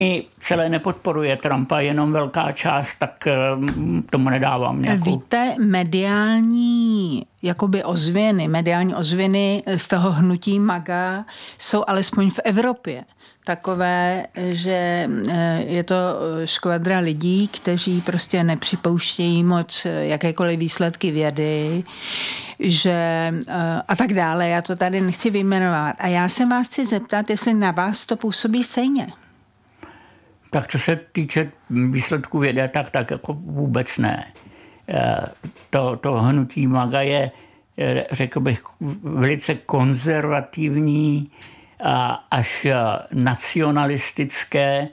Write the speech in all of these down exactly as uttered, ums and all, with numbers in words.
celé nepodporuje Trumpa, jenom velká část, tak tomu nedávám nějakou. Víte, mediální jakoby ozvěny, mediální ozvěny z toho hnutí MAGA jsou alespoň v Evropě takové, že je to škvadra lidí, kteří prostě nepřipouštějí moc jakékoliv výsledky vědy, že a tak dále. Já to tady nechci vyjmenovat. A já se vás chci zeptat, jestli na vás to působí stejně. Tak co se týče výsledků vědy, tak, tak jako vůbec ne. To, to hnutí MAGA je, řekl bych, velice konzervativní a až nacionalistické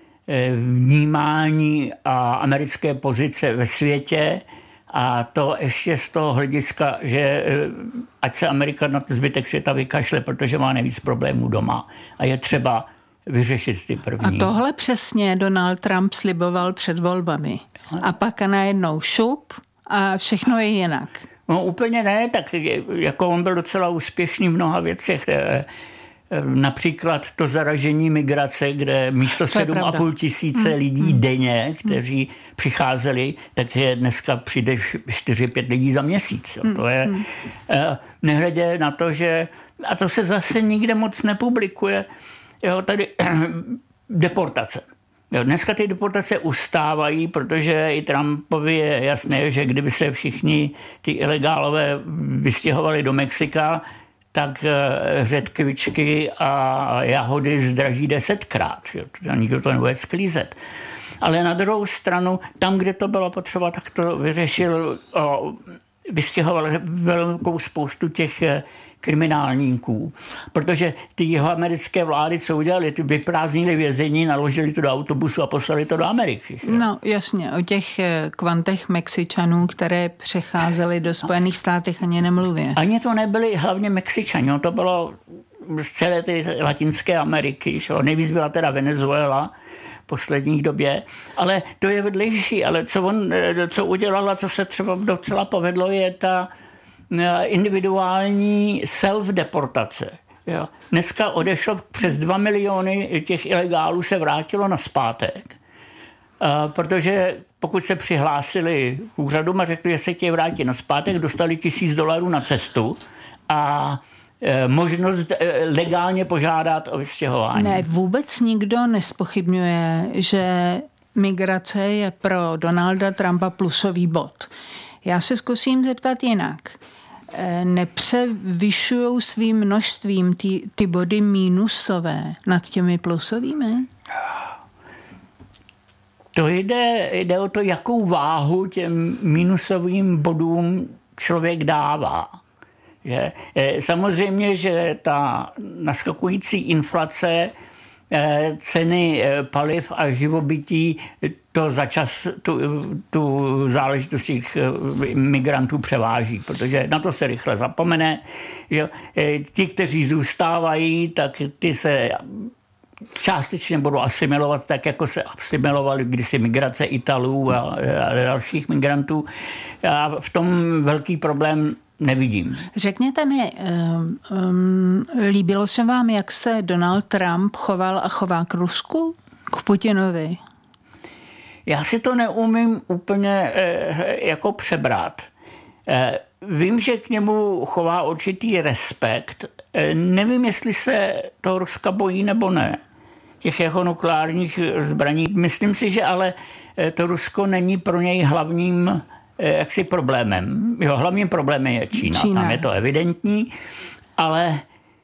vnímání a americké pozice ve světě. A to ještě z toho hlediska, že ať se Amerika na zbytek světa vykašle, protože má nejvíc problémů doma. A je třeba vyřešit ty první. A tohle přesně Donald Trump sliboval před volbami. A pak najednou šup a všechno je jinak. No úplně ne, tak jako on byl docela úspěšný v mnoha věcech. Například to zaražení migrace, kde místo sedm a půl tisíce lidí hmm. denně, kteří hmm. přicházeli, tak je dneska přijde čtyři pět lidí za měsíc. Jo. Hmm. To je hmm. nehledě na to, že a to se zase nikde moc nepublikuje. Jo, tady deportace. Jo, dneska ty deportace ustávají, protože i Trumpovi je jasné, že kdyby se všichni ty ilegálové vystěhovali do Mexika, tak řetkvičky a jahody zdraží desetkrát. Že? Nikdo to nebude sklízet. Ale na druhou stranu, tam, kde to bylo potřeba, tak to vyřešil, o, vystěhoval velkou spoustu těch kriminálníků. Protože ty jeho americké vlády, co udělali, ty vyprázdnili vězení, naložili to do autobusu a poslali to do Ameriky. Že? No jasně, o těch kvantech Mexičanů, které přecházely do Spojených státech, ani nemluvě. Ani to nebyli hlavně Mexičani, to bylo z celé té Latinské Ameriky. Že? Nejvíc byla teda Venezuela v posledních době, ale to je vedlejší, ale co on co udělal a co se třeba docela povedlo, je ta individuální self-deportace. Jo. Dneska odešlo přes dva miliony těch ilegálů se vrátilo nazpátek, protože pokud se přihlásili k úřadům a řekli, že se chtějí vrátit nazpátek, dostali tisíc dolarů na cestu a možnost legálně požádat o vystěhování. Ne, vůbec nikdo nespochybňuje, že migrace je pro Donalda Trumpa plusový bod. Já se zkusím zeptat jinak. Nepřevyšujou svým množstvím ty, ty body mínusové nad těmi plusovými? To jde, jde o to, jakou váhu těm mínusovým bodům člověk dává. Že? Samozřejmě, že ta naskakující inflace, ceny paliv a živobytí, to začas tu, tu záležitost těch migrantů převáží, protože na to se rychle zapomene. Že ti, kteří zůstávají, tak ty se částečně budou asimilovat tak, jako se asimilovali kdysi migrace Italů a, a dalších migrantů. A v tom velký problém nevidím. Řekněte mi, um, um, líbilo se vám, jak se Donald Trump choval a chová k Rusku? K Putinovi? Já si to neumím úplně eh, jako přebrat. Eh, vím, že k němu chová určitý respekt. Eh, nevím, jestli se toho Ruska bojí nebo ne. Těch jeho nukleárních zbraní. Myslím si, že ale to Rusko není pro něj hlavním jaksi problémem. Jeho hlavním problémem je Čína. Čína. Tam je to evidentní, ale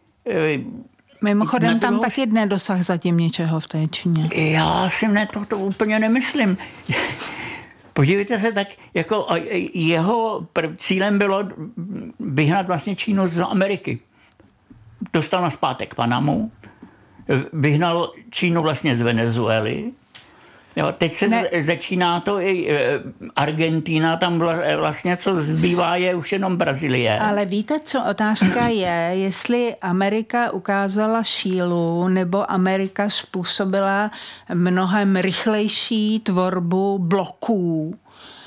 mimochodem tam taky nedosah zatím ničeho v té Číně. Já si ne, to, to úplně nemyslím. Podívejte se, tak jako jeho cílem bylo vyhnat vlastně Čínu z Ameriky. Dostal nazpátek Panamu, vyhnal Čínu vlastně z Venezuely. Jo, teď se ne. začíná to i Argentina, tam vlastně co zbývá je už jenom Brazílie. Ale víte, co otázka je, jestli Amerika ukázala sílu, nebo Amerika způsobila mnohem rychlejší tvorbu bloků,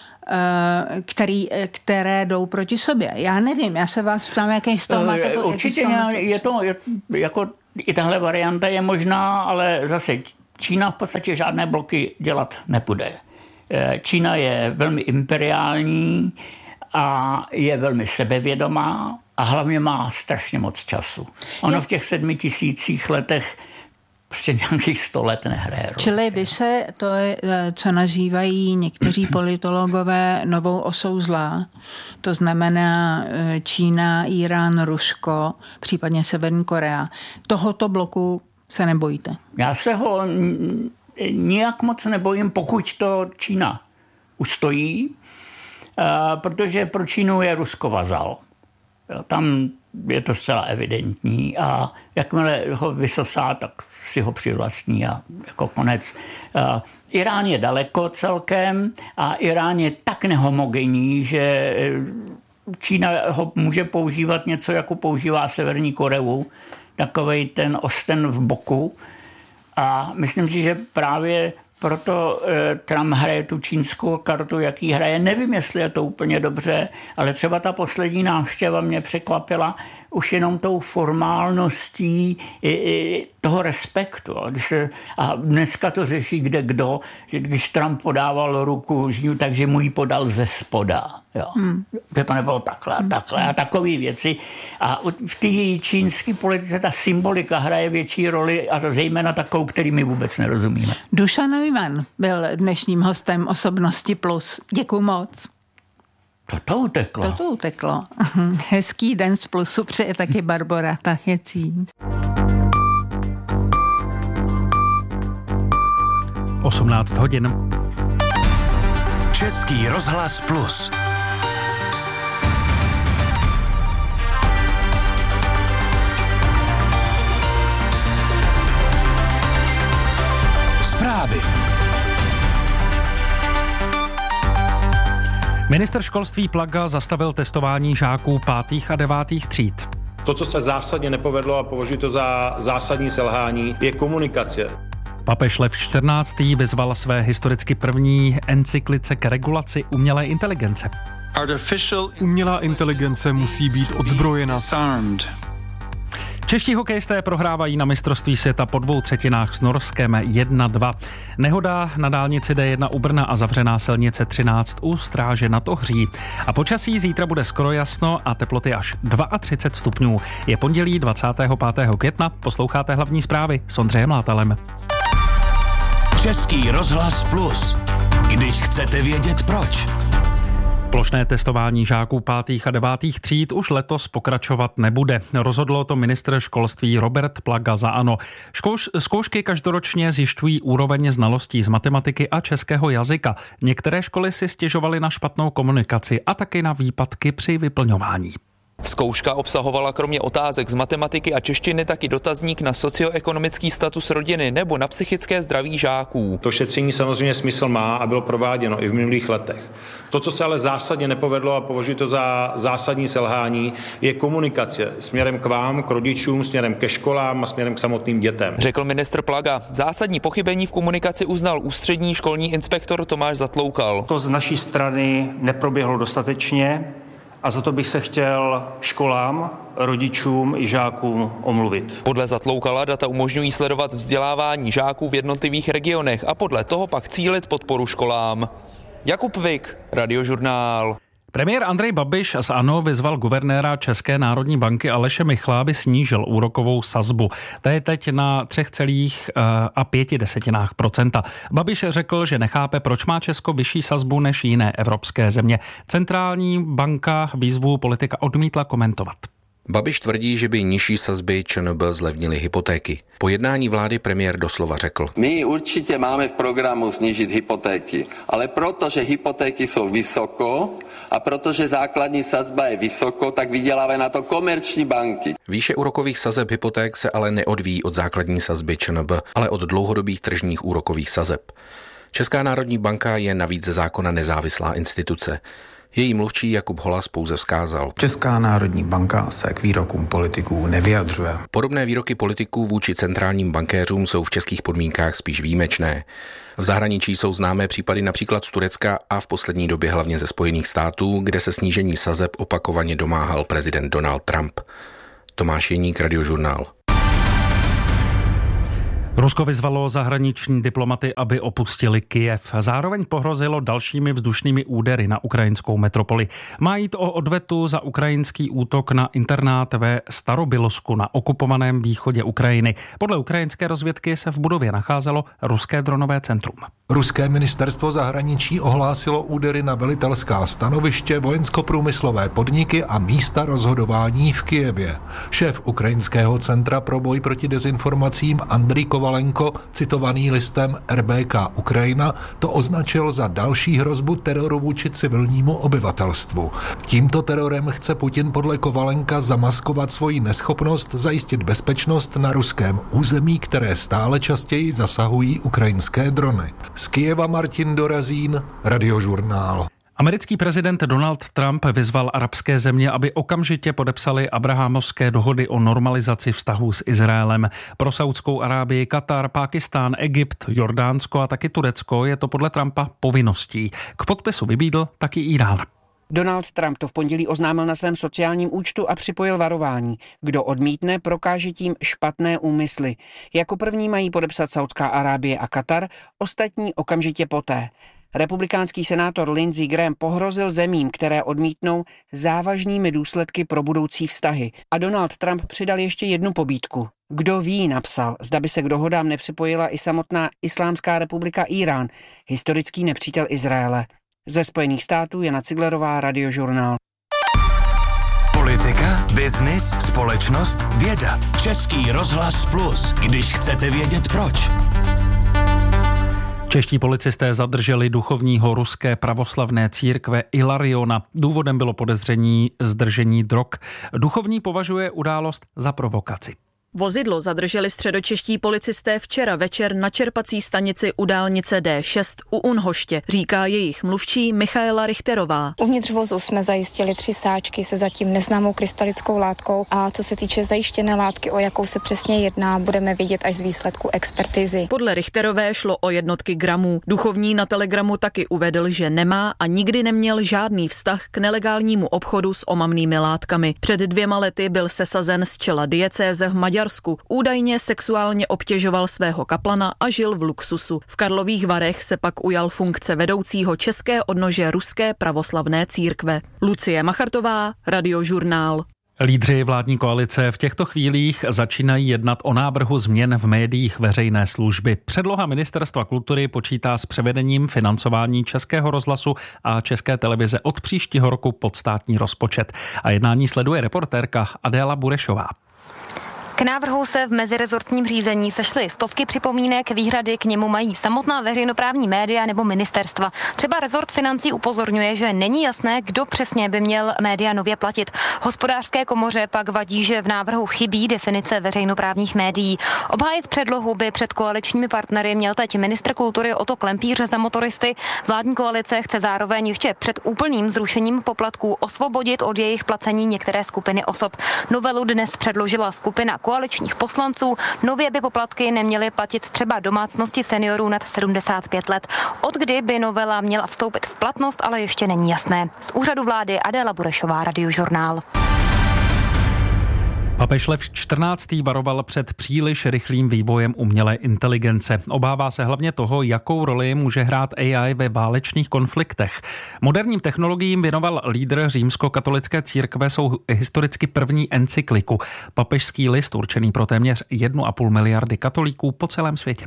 který, které jdou proti sobě. Já nevím, já se vás ptám, jaký z toho máte... Určitě je to, je, jako i tahle varianta je možná, ale zase Čína v podstatě žádné bloky dělat nebude. Čína je velmi imperiální a je velmi sebevědomá a hlavně má strašně moc času. Ono v těch sedmi tisících letech prostě nějakých sto let nehraje. Čili vy se to, co nazývají někteří politologové novou osou zla, to znamená Čína, Irán, Rusko, případně Severní Korea, tohoto bloku se nebojíte? Já se ho nijak moc nebojím, pokud to Čína ustojí, protože pro Čínu je Rusko vazal. Tam je to zcela evidentní a jakmile ho vysosá, tak si ho přivlastní a jako konec. Irán je daleko celkem a Irán je tak nehomogenní, že Čína ho může používat něco, jako používá Severní Koreu, takovej ten osten v boku. A myslím si, že právě proto Trump hraje tu čínskou kartu, jaký hraje. Nevím, jestli je to úplně dobře, ale třeba ta poslední návštěva mě překvapila už jenom tou formálností toho respektu. A dneska to řeší kde kdo, že když Trump podával ruku žínu, takže mu ji podal ze spoda. Jo. Hmm. Že to nebylo takhle a takhle a takové věci. A v té čínské politice ta symbolika hraje větší roli a to zejména takovou, který my vůbec nerozumíme. Dušan Neumann byl dnešním hostem Osobnosti plus. Děkuju moc. Toto uteklo. Toto uteklo. Hezký den z Plusu přeje taky Barbora Tachecí. osmnáct hodin. Český rozhlas Plus. Zprávy. Ministr školství Plaga zastavil testování žáků pátých a devátých tříd. To, co se zásadně nepovedlo a považuji to za zásadní selhání, je komunikace. Papež Lev čtrnáctý vyzval své historicky první encyklice k regulaci umělé inteligence. Umělá inteligence musí být odzbrojena. Čeští hokejisté prohrávají na mistrovství světa po dvou třetinách s Norskem jedna dva. Nehoda na dálnici D jedna u Brna a zavřená silnice třináct u Stráže nad Ohří. A počasí zítra bude skoro jasno a teploty až třicet dva stupňů. Je pondělí dvacátého pátého května, posloucháte hlavní zprávy s Ondřejem Látalem. Český rozhlas Plus. Když chcete vědět proč. Plošné testování žáků pátých a devátých tříd už letos pokračovat nebude. Rozhodlo to ministr školství Robert Plaga za ANO. Škouš, zkoušky každoročně zjišťují úroveň znalostí z matematiky a českého jazyka. Některé školy si stěžovaly na špatnou komunikaci a taky na výpadky při vyplňování. Zkouška obsahovala kromě otázek z matematiky a češtiny taky dotazník na socioekonomický status rodiny nebo na psychické zdraví žáků. To šetření samozřejmě smysl má a bylo prováděno i v minulých letech. To, co se ale zásadně nepovedlo a považuji to za zásadní selhání, je komunikace směrem k vám, k rodičům, směrem ke školám a směrem k samotným dětem. Řekl ministr Plaga. Zásadní pochybení v komunikaci uznal ústřední školní inspektor Tomáš Zatloukal. To z naší strany neproběhlo dostatečně. A za to bych se chtěl školám, rodičům i žákům omluvit. Podle Zatloukala data umožňují sledovat vzdělávání žáků v jednotlivých regionech a podle toho pak cílit podporu školám. Jakub Vik, Radiožurnál. Premiér Andrej Babiš z ANO vyzval guvernéra České národní banky Aleše Michla, aby snížil úrokovou sazbu. Ta je teď na tři celá pět procenta. Babiš řekl, že nechápe, proč má Česko vyšší sazbu než jiné evropské země. Centrální banka výzvu politika odmítla komentovat. Babiš tvrdí, že by nižší sazby ČNB zlevnily hypotéky. Po jednání vlády premiér doslova řekl: My určitě máme v programu snížit hypotéky, ale protože hypotéky jsou vysoko a protože základní sazba je vysoko, tak vydělávají na to komerční banky. Výše úrokových sazeb hypoték se ale neodvíjí od základní sazby ČNB, ale od dlouhodobých tržních úrokových sazeb. Česká národní banka je navíc ze zákona nezávislá instituce. Její mluvčí Jakub Holas pouze vzkázal: Česká národní banka se k výrokům politiků nevyjadřuje. Podobné výroky politiků vůči centrálním bankéřům jsou v českých podmínkách spíš výjimečné. V zahraničí jsou známé případy například z Turecka a v poslední době hlavně ze Spojených států, kde se snížení sazeb opakovaně domáhal prezident Donald Trump. Tomáš Jeník, Radiožurnál. Rusko vyzvalo zahraniční diplomaty, aby opustili Kyjev. Zároveň pohrozilo dalšími vzdušnými údery na ukrajinskou metropoli. Má jít o odvetu za ukrajinský útok na internát ve Starobylsku na okupovaném východě Ukrajiny. Podle ukrajinské rozvědky se v budově nacházelo ruské dronové centrum. Ruské ministerstvo zahraničí ohlásilo údery na velitelská stanoviště, vojensko-průmyslové podniky a místa rozhodování v Kyjevě. Šéf ukrajinského centra pro boj proti dezinformacím Andrij Kovalenko, citovaný listem R B K Ukrajina, to označil za další hrozbu teroru vůči civilnímu obyvatelstvu. Tímto terorem chce Putin podle Kovalenka zamaskovat svoji neschopnost zajistit bezpečnost na ruském území, které stále častěji zasahují ukrajinské drony. Z Kyjeva Martin Dorazín, Radiožurnál. Americký prezident Donald Trump vyzval arabské země, aby okamžitě podepsali abrahamovské dohody o normalizaci vztahů s Izraelem. Pro Saudskou Arábii, Katar, Pákistán, Egypt, Jordánsko a taky Turecko je to podle Trumpa povinností. K podpisu vybídl taky Irán. Donald Trump to v pondělí oznámil na svém sociálním účtu a připojil varování. Kdo odmítne, prokáže tím špatné úmysly. Jako první mají podepsat Saudská Arábie a Katar, ostatní okamžitě poté. Republikánský senátor Lindsey Graham pohrozil zemím, které odmítnou, závažnými důsledky pro budoucí vztahy. A Donald Trump přidal ještě jednu pobídku. Kdo ví, napsal, zda by se k dohodám nepřipojila i samotná Islámská republika Irán, historický nepřítel Izraele. Ze Spojených států Jana Ciglerová, Radiožurnál. Politika, biznis, společnost, věda. Český rozhlas Plus, když chcete vědět proč. Čeští policisté zadrželi duchovního ruské pravoslavné církve Ilariona. Důvodem bylo podezření z držení drog. Duchovní považuje událost za provokaci. Vozidlo zadrželi středočeští policisté včera večer na čerpací stanici u dálnice D šest u Unhoště, říká jejich mluvčí Michaela Richterová. Uvnitř vozu jsme zajistili tři sáčky se zatím neznámou krystalickou látkou a co se týče zajištěné látky, o jakou se přesně jedná, budeme vědět až z výsledku expertizy. Podle Richterové šlo o jednotky gramů. Duchovní na Telegramu taky uvedl, že nemá a nikdy neměl žádný vztah k nelegálnímu obchodu s omamnými látkami. Před dvěma lety byl sesazen z čela diecéze v Maďarsku. Údajně sexuálně obtěžoval svého kaplana a žil v luxusu. V Karlových Varech se pak ujal funkce vedoucího české odnože ruské pravoslavné církve. Lucie Machartová, Radiožurnál. Lídři vládní koalice v těchto chvílích začínají jednat o návrhu změn v médiích veřejné služby. Předloha Ministerstva kultury počítá s převedením financování Českého rozhlasu a České televize od příštího roku pod státní rozpočet. A jednání sleduje reportérka Adéla Burešová. K návrhu se v mezirezortním řízení sešly stovky připomínek, výhrady k němu mají samotná veřejnoprávní média nebo ministerstva. Třeba rezort financí upozorňuje, že není jasné, kdo přesně by měl média nově platit. Hospodářské komoře pak vadí, že v návrhu chybí definice veřejnoprávních médií. Obhájit předlohu by před koaličními partnery měl teď ministr kultury Otto Klempíř za motoristy. Vládní koalice chce zároveň ještě před úplným zrušením poplatků osvobodit od jejich placení některé skupiny osob. Novelu dnes předložila skupina koaličních poslanců. Nově by poplatky neměly platit třeba domácnosti seniorů nad sedmdesát pět let. Od kdy by novela měla vstoupit v platnost, ale ještě není jasné. Z úřadu vlády Adéla Burešová, Radiožurnál. Papež Lev čtrnáctý varoval před příliš rychlým vývojem umělé inteligence. Obává se hlavně toho, jakou roli může hrát A I ve válečných konfliktech. Moderním technologiím věnoval lídr římskokatolické církve svou historicky první encykliku. Papežský list určený pro téměř jednu a půl miliardy katolíků po celém světě.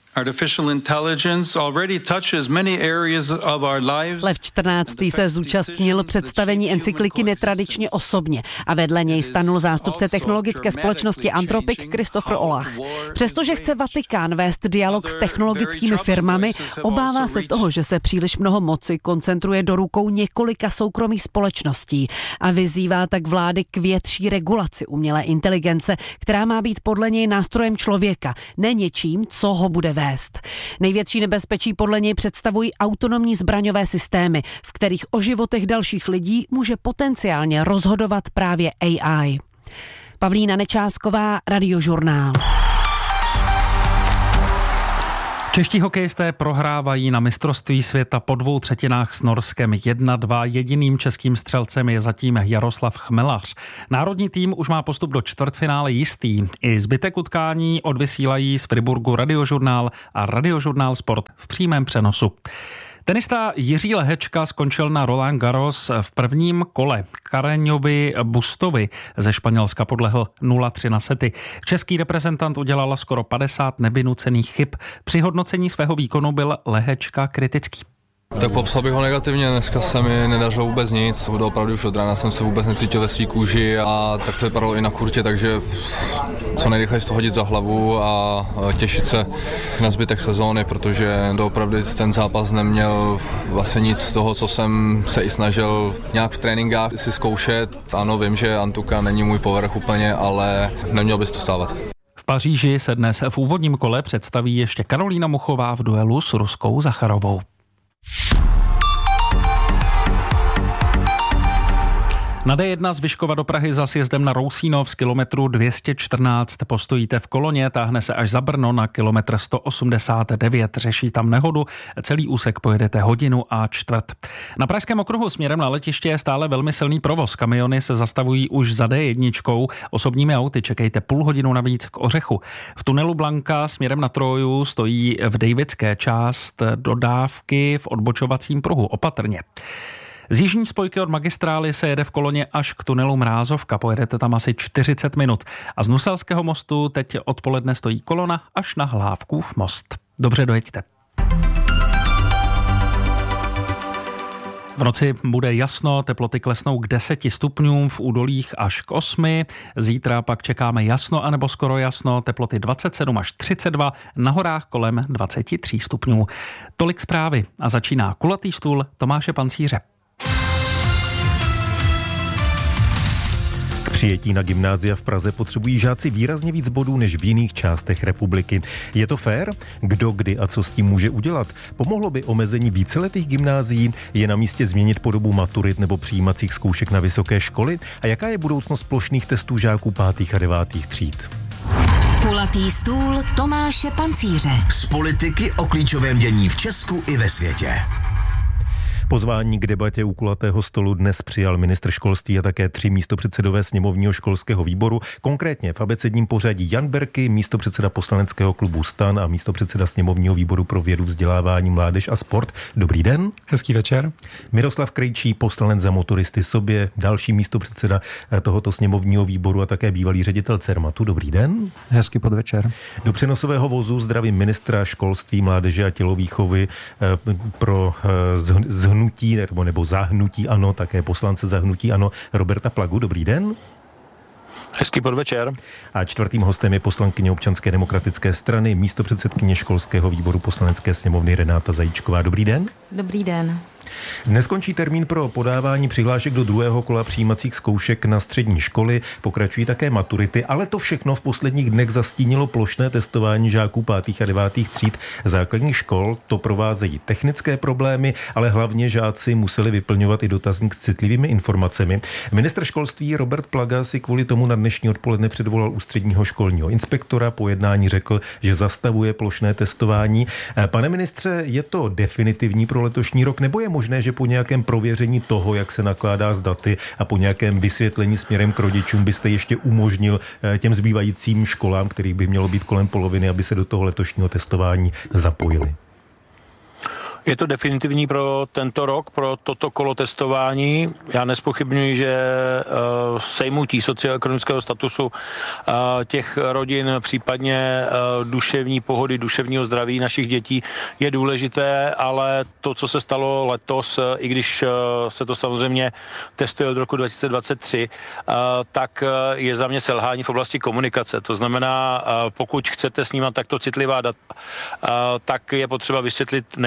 Lev čtrnáctý se zúčastnil představení encykliky netradičně osobně a vedle něj stanul zástupce technologické společnosti Anthropic Christopher Olah. Přestože chce Vatikán vést dialog s technologickými firmami, obává se toho, že se příliš mnoho moci koncentruje do rukou několika soukromých společností a vyzývá tak vlády k větší regulaci umělé inteligence, která má být podle něj nástrojem člověka, ne něčím, co ho bude vést. Největší nebezpečí podle něj představují autonomní zbraňové systémy, v kterých o životech dalších lidí může potenciálně rozhodovat právě A I. Pavlína Nečásková, Radiožurnál. Čeští hokejisté prohrávají na mistrovství světa po dvou třetinách s Norskem jedna dva. Jediným českým střelcem je zatím Jaroslav Chmelař. Národní tým už má postup do čtvrtfinále jistý. I zbytek utkání odvysílají z Friburgu Radiožurnál a Radiožurnál Sport v přímém přenosu. Tenista Jiří Lehečka skončil na Roland Garros v prvním kole. Kareňovi Bustovi ze Španělska podlehl nula tři na sety. Český reprezentant udělal skoro padesát nevynucených chyb. Při hodnocení svého výkonu byl Lehečka kritický. Tak popsal bych ho negativně, dneska se mi nedařilo vůbec nic, opravdu už od rána jsem se vůbec necítil ve svý kůži a tak to vypadalo i na kurtě, takže co nejrychleji to hodit za hlavu a těšit se na zbytek sezóny, protože opravdu ten zápas neměl vlastně nic z toho, co jsem se i snažil nějak v tréninkách si zkoušet. Ano, vím, že Antuka není můj povrch úplně, ale neměl bys to stávat. V Paříži se dnes v úvodním kole představí ještě Karolína Muchová v duelu s Ruskou Zacharovou. Na D jedna z Vyškova do Prahy za sjezdem na Rousínov z kilometru dvě stě čtrnáct postojíte v koloně, táhne se až za Brno na kilometr sto osmdesát devět. Řeší tam nehodu, celý úsek pojedete hodinu a čtvrt. Na pražském okruhu směrem na letiště je stále velmi silný provoz. Kamiony se zastavují už za D jedna, osobními auty čekejte půl hodinu navíc k Ořechu. V tunelu Blanka směrem na Troju stojí v Dejvické část dodávky v odbočovacím pruhu opatrně. Z jižní spojky od magistrály se jede v koloně až k tunelu Mrázovka, pojedete tam asi čtyřicet minut. A z Nuselského mostu teď odpoledne stojí kolona až na Hlávkův most. Dobře dojeďte. V noci bude jasno, teploty klesnou k deseti stupňům, v údolích až k osmi. Zítra pak čekáme jasno anebo skoro jasno, teploty dvacet sedm až třicet dva, na horách kolem dvacet tři stupňů. Tolik zprávy a začíná kulatý stůl Tomáše Pancíře. Přijetí na gymnázia v Praze potřebují žáci výrazně víc bodů než v jiných částech republiky. Je to fér? Kdo, kdy a co s tím může udělat? Pomohlo by omezení víceletých gymnázií? Je na místě změnit podobu maturit nebo přijímacích zkoušek na vysoké školy? A jaká je budoucnost plošných testů žáků pátých a devátých tříd? Kulatý stůl Tomáše Pancíře. Z politiky o klíčovém dění v Česku i ve světě. Pozvání k debatě u kulatého stolu dnes přijal ministr školství a také tři místopředsedové sněmovního školského výboru, konkrétně v abecedním pořadí Jan Berki, místopředseda poslaneckého klubu STAN a místopředseda sněmovního výboru pro vědu, vzdělávání, mládež a sport. Dobrý den. Hezký večer. Miroslav Krejčí, poslanec za motoristy sobě, další místopředseda tohoto sněmovního výboru a také bývalý ředitel Cermatu. Dobrý den. Hezký podvečer. Do přenosového vozu zdravím ministra školství, mládeže a tělovýchovy pro zhnutí Hnutí, nebo, nebo zahnutí ANO, také poslance zahnutí ANO Roberta Plagu. Dobrý den. Hezký podvečer. A čtvrtým hostem je poslankyně Občanské demokratické strany, místopředsedkyně školského výboru Poslanecké sněmovny Renáta Zajíčková. Dobrý den. Dobrý den. Dnes končí termín pro podávání přihlášek do druhého kola přijímacích zkoušek na střední školy, pokračují také maturity, ale to všechno v posledních dnech zastínilo plošné testování žáků pátých a devátých tříd základních škol. To provázejí technické problémy, ale hlavně žáci museli vyplňovat i dotazník s citlivými informacemi. Ministr školství Robert Plaga si kvůli tomu na dnešní odpoledne předvolal ústředního školního inspektora. Po jednání řekl, že zastavuje plošné testování. Pane ministře, je to definitivní pro letošní rok, nebo je možné, že po nějakém prověření toho, jak se nakládá s daty a po nějakém vysvětlení směrem k rodičům byste ještě umožnil těm zbývajícím školám, kterých by mělo být kolem poloviny, aby se do toho letošního testování zapojili? Je to definitivní pro tento rok, pro toto kolo testování. Já nezpochybňuji, že uh, sejmutí socioekonomického statusu uh, těch rodin, případně uh, duševní pohody, duševního zdraví našich dětí je důležité, ale to, co se stalo letos, uh, i když uh, se to samozřejmě testuje od roku dva tisíce dvacet tři, uh, tak uh, je za mě selhání v oblasti komunikace. To znamená, uh, pokud chcete snímat takto citlivá data, uh, tak je potřeba vysvětlit nejenom školám,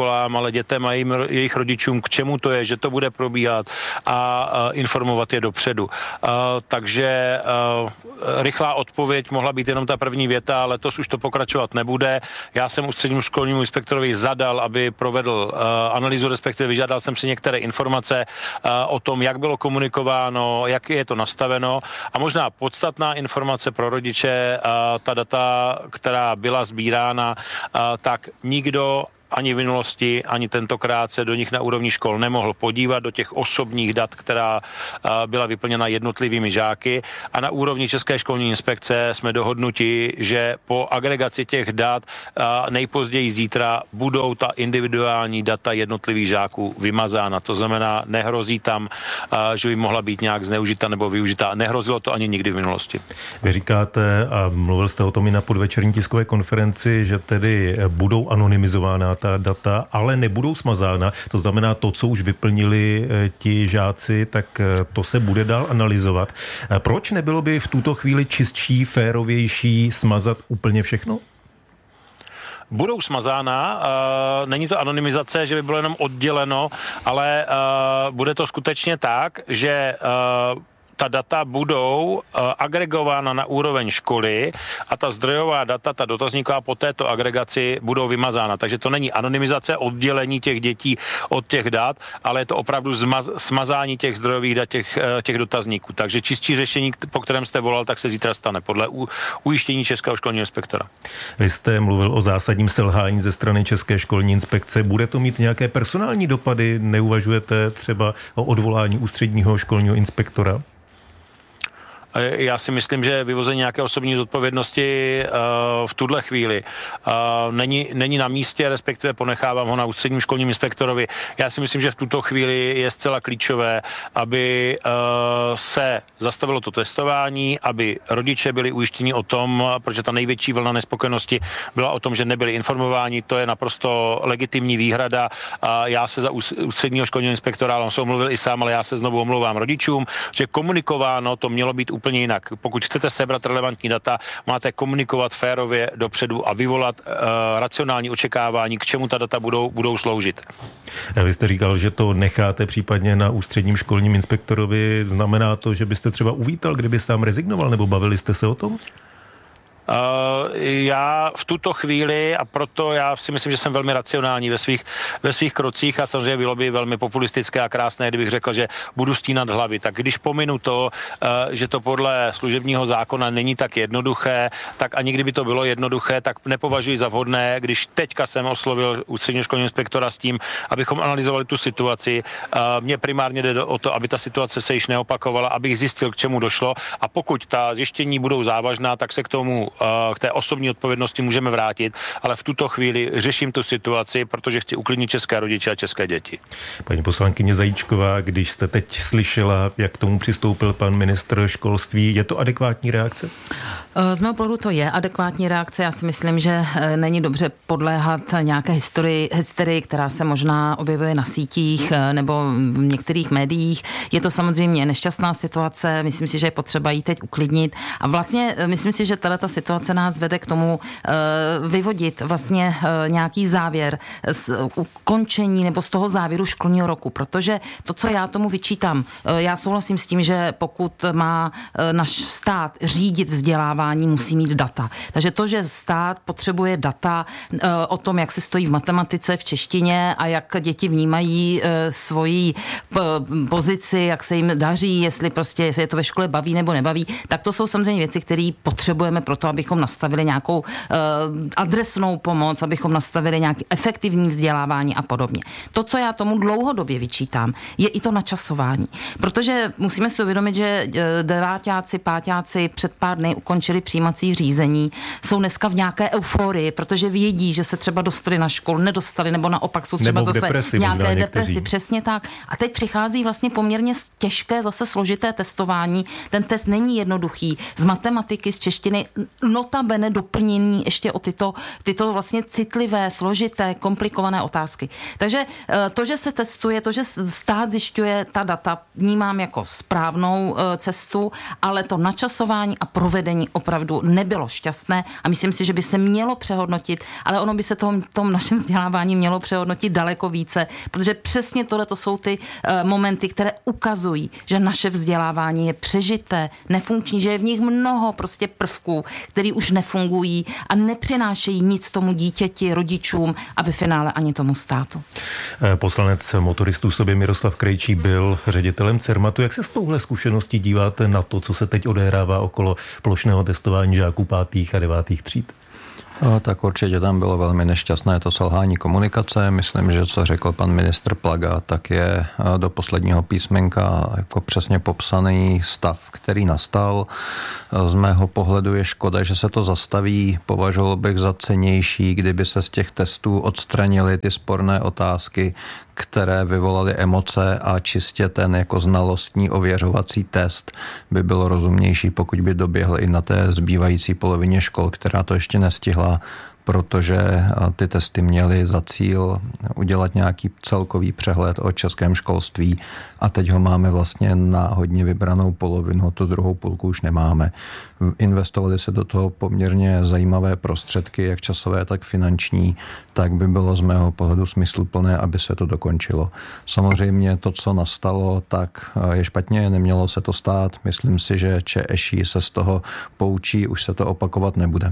školám, ale dětem a jejich rodičům, k čemu to je, že to bude probíhat a informovat je dopředu. Takže rychlá odpověď mohla být jenom ta první věta, letos už to pokračovat nebude. Já jsem ústřednímu školnímu inspektorovi zadal, aby provedl analýzu, respektive vyžádal jsem si některé informace o tom, jak bylo komunikováno, jak je to nastaveno a možná podstatná informace pro rodiče, ta data, která byla sbírána, tak nikdo ani v minulosti, ani tentokrát se do nich na úrovni škol nemohl podívat, do těch osobních dat, která byla vyplněna jednotlivými žáky. A na úrovni České školní inspekce jsme dohodnuti, že po agregaci těch dat nejpozději zítra budou ta individuální data jednotlivých žáků vymazána. To znamená, nehrozí tam, že by mohla být nějak zneužita nebo využita. Nehrozilo to ani nikdy v minulosti. Vy říkáte, a mluvil jste o tom i na podvečerní tiskové konferenci, že tedy budou anonymizována ta data, ale nebudou smazána. To znamená, to, co už vyplnili ti žáci, tak to se bude dál analyzovat. Proč nebylo by v tuto chvíli čistší, férovější smazat úplně všechno? Budou smazána, uh, není to anonymizace, že by bylo jenom odděleno, ale uh, bude to skutečně tak, že uh, ta data budou uh, agregována na úroveň školy a ta zdrojová data, ta dotazníková po této agregaci budou vymazána. Takže to není anonymizace, oddělení těch dětí od těch dat, ale je to opravdu zmaz, smazání těch zdrojových dat, těch, uh, těch dotazníků. Takže čistší řešení, po kterém jste volal, tak se zítra stane podle u, ujištění Českého školního inspektora. Vy jste mluvil o zásadním selhání ze strany České školní inspekce. Bude to mít nějaké personální dopady? Neuvažujete třeba o odvolání ústředního školního inspektora? Já si myslím, že vyvození nějaké osobní zodpovědnosti uh, v tuhle chvíli uh, není, není na místě, respektive ponechávám ho na ústředním školním inspektorovi. Já si myslím, že v tuto chvíli je zcela klíčové, aby uh, se zastavilo to testování, aby rodiče byli ujištěni o tom, protože ta největší vlna nespokojenosti byla o tom, že nebyli informováni, to je naprosto legitimní výhrada. Uh, já se za ústředního školního inspektora, ale on se omluvil i sám, ale já se znovu omlouvám rodičům, že komunikováno to mělo být úplně jinak. Pokud chcete sebrat relevantní data, máte komunikovat férově dopředu a vyvolat uh, racionální očekávání, k čemu ta data budou, budou sloužit. Vy jste říkal, že to necháte případně na ústředním školním inspektorovi. Znamená to, že byste třeba uvítal, kdyby sám rezignoval, nebo bavili jste se o tom? Uh, já v tuto chvíli, a proto já si myslím, že jsem velmi racionální ve svých, ve svých krocích a samozřejmě bylo by velmi populistické a krásné, kdybych řekl, že budu stínat hlavy. Tak když pominu to, uh, že to podle služebního zákona není tak jednoduché, tak ani kdyby to bylo jednoduché, tak nepovažuji za vhodné, když teďka jsem oslovil ústředního školního inspektora s tím, abychom analyzovali tu situaci. Uh, mně primárně jde o to, aby ta situace se již neopakovala, abych zjistil, k čemu došlo, a pokud ta zjištění budou závažná, tak se k tomu k té osobní odpovědnosti můžeme vrátit, ale v tuto chvíli řeším tu situaci, protože chci uklidnit české rodiče a české děti. Paní poslankyně Zajíčková, když jste teď slyšela, jak k tomu přistoupil pan ministr školství, je to adekvátní reakce? Z mého pohledu to je adekvátní reakce. Já si myslím, že není dobře podléhat nějaké historii, hysterii, která se možná objevuje na sítích nebo v některých médiích. Je to samozřejmě nešťastná situace, myslím si, že je potřeba ji teď uklidnit a vlastně myslím si, že tato situace nás vede k tomu uh, vyvodit vlastně uh, nějaký závěr z ukončení nebo z toho závěru školního roku, protože to, co já tomu vyčítám, uh, já souhlasím s tím, že pokud má uh, náš stát řídit vzdělávání, musí mít data. Takže to, že stát potřebuje data uh, o tom, jak se stojí v matematice, v češtině a jak děti vnímají uh, svoji p- pozici, jak se jim daří, jestli prostě jestli je to ve škole baví nebo nebaví, tak to jsou samozřejmě věci, které potřebujeme pro to, abychom nastavili nějakou uh, adresnou pomoc, abychom nastavili nějaké efektivní vzdělávání a podobně. To, co já tomu dlouhodobě vyčítám, je i to načasování. Protože musíme si uvědomit, že deváťáci, páťáci před pár dny ukončili přijímací řízení, jsou dneska v nějaké euforii, protože vědí, že se třeba dostali na školu, nedostali, nebo naopak jsou třeba zase depresi, nějaké depresi. Přesně tak. A teď přichází vlastně poměrně těžké, zase složité testování. Ten test není jednoduchý. Z matematiky, z češtiny notabene doplnění ještě o tyto, tyto vlastně citlivé, složité, komplikované otázky. Takže to, že se testuje, to, že stát zjišťuje ta data, vnímám jako správnou cestu, ale to načasování a provedení opravdu nebylo šťastné a myslím si, že by se mělo přehodnotit, ale ono by se tom, tom našem vzdělávání mělo přehodnotit daleko více, protože přesně tohle to jsou ty uh, momenty, které ukazují, že naše vzdělávání je přežité, nefunkční, že je v nich mnoho prostě prvků, které už nefungují a nepřinášejí nic tomu dítěti, rodičům a ve finále ani tomu státu. Poslanec motoristů sobě Miroslav Krejčí byl ředitelem Cermatu. Jak se s touhle zkušeností díváte na to, co se teď odehrává okolo plošného testování žáků pátých a devátých tříd? No, tak určitě tam bylo velmi nešťastné to selhání komunikace. Myslím, že co řekl pan ministr Plaga, tak je do posledního písmenka jako přesně popsaný stav, který nastal. Z mého pohledu je škoda, že se to zastaví. Považoval bych za cennější, kdyby se z těch testů odstranily ty sporné otázky, které vyvolaly emoce a čistě ten jako znalostní ověřovací test by bylo rozumnější, pokud by doběhl i na té zbývající polovině škol, která to ještě nestihla, protože ty testy měly za cíl udělat nějaký celkový přehled o českém školství a teď ho máme vlastně na hodně vybranou polovinu, tu druhou půlku už nemáme. Investovali se do toho poměrně zajímavé prostředky, jak časové, tak finanční, tak by bylo z mého pohledu smysluplné, aby se to dokončilo. Samozřejmě to, co nastalo, tak je špatně, nemělo se to stát. Myslím si, že ČEŠI se z toho poučí, už se to opakovat nebude.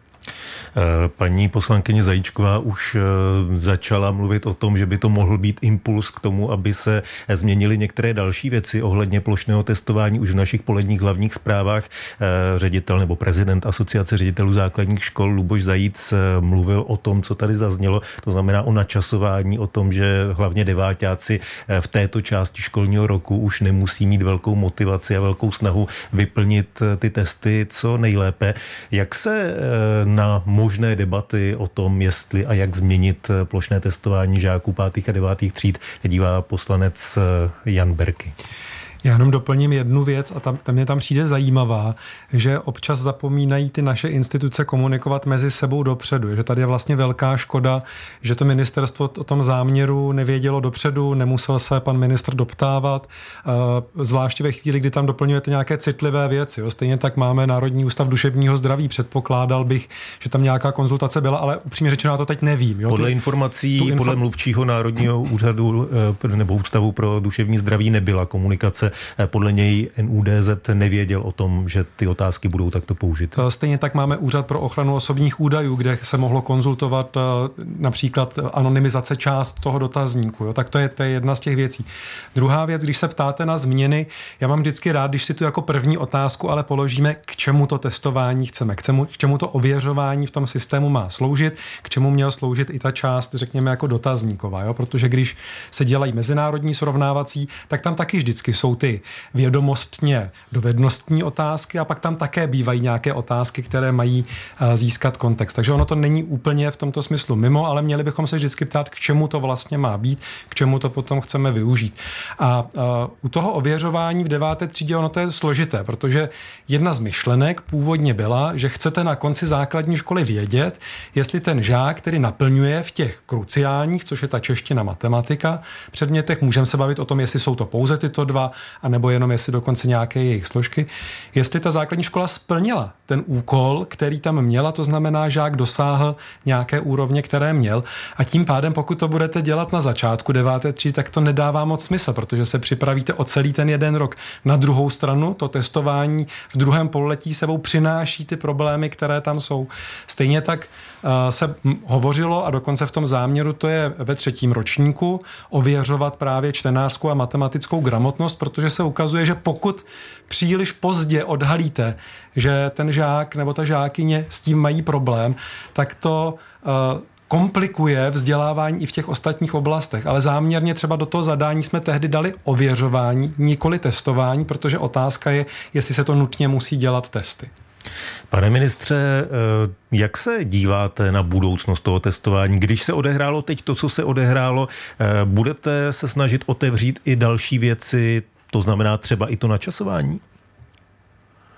Paní poslankyně Zajíčková už začala mluvit o tom, že by to mohl být impuls k tomu, aby se změnily některé další věci ohledně plošného testování už v našich poledních hlavních zprávách. Ředitel nebo prezident Asociace ředitelů základních škol Luboš Zajíc mluvil o tom, co tady zaznělo, to znamená o načasování, o tom, že hlavně deváťáci v této části školního roku už nemusí mít velkou motivaci a velkou snahu vyplnit ty testy co nejlépe. Jak se na možné debaty o tom, jestli a jak změnit plošné testování žáků pátých a devátých tříd dívá poslanec Jan Berki? Já jenom doplním jednu věc a tam, tam mě tam přijde zajímavá, že občas zapomínají ty naše instituce komunikovat mezi sebou dopředu. Že tady je vlastně velká škoda, že to ministerstvo o tom záměru nevědělo dopředu, nemusel se pan ministr doptávat, zvláště ve chvíli, kdy tam doplňujete nějaké citlivé věci. Stejně tak máme Národní ústav duševního zdraví. Předpokládal bych, že tam nějaká konzultace byla, ale upřímně řečeno já to teď nevím. Jo? Podle tu, informací, tu info... podle mluvčího Národního úřadu nebo Ústavu pro duševní zdraví nebyla komunikace. Podle něj N U D Z nevěděl o tom, že ty otázky budou takto použity. Stejně tak máme Úřad pro ochranu osobních údajů, kde se mohlo konzultovat například anonymizace část toho dotazníku. Jo? Tak to je, to je jedna z těch věcí. Druhá věc, když se ptáte na změny, já mám vždycky rád, když si tu jako první otázku ale položíme, k čemu to testování chceme, k čemu, k čemu to ověřování v tom systému má sloužit, k čemu měl sloužit i ta část, řekněme, jako dotazníková. Jo? Protože když se dělají mezinárodní srovnávací, tak tam taky vždycky jsou ty vědomostně dovednostní otázky a pak tam také bývají nějaké otázky, které mají získat kontext. Takže ono to není úplně v tomto smyslu mimo, ale měli bychom se vždycky ptát, k čemu to vlastně má být, k čemu to potom chceme využít. A u toho ověřování v deváté třídě ono to je složité, protože jedna z myšlenek původně byla, že chcete na konci základní školy vědět, jestli ten žák, který naplňuje v těch kruciálních, což je ta čeština, matematika, předmětech, můžeme se bavit o tom, jestli jsou to pouze tyto dva, a nebo jenom jestli dokonce nějaké jejich složky, jestli ta základní škola splnila ten úkol, který tam měla, to znamená, žák dosáhl nějaké úrovně, které měl a tím pádem, pokud to budete dělat na začátku deváté třídy, tak to nedává moc smysl, protože se připravíte o celý ten jeden rok. Na druhou stranu to testování v druhém pololetí sebou přináší ty problémy, které tam jsou. Stejně tak se hovořilo a dokonce v tom záměru to je ve třetím ročníku ověřovat právě čtenářskou a matematickou gramotnost, protože se ukazuje, že pokud příliš pozdě odhalíte, že ten žák nebo ta žákyně s tím mají problém, tak to uh, komplikuje vzdělávání i v těch ostatních oblastech. Ale záměrně třeba do toho zadání jsme tehdy dali ověřování, nikoli testování, protože otázka je, jestli se to nutně musí dělat testy. Pane ministře, jak se díváte na budoucnost toho testování? Když se odehrálo teď to, co se odehrálo, budete se snažit otevřít i další věci, to znamená třeba i to načasování?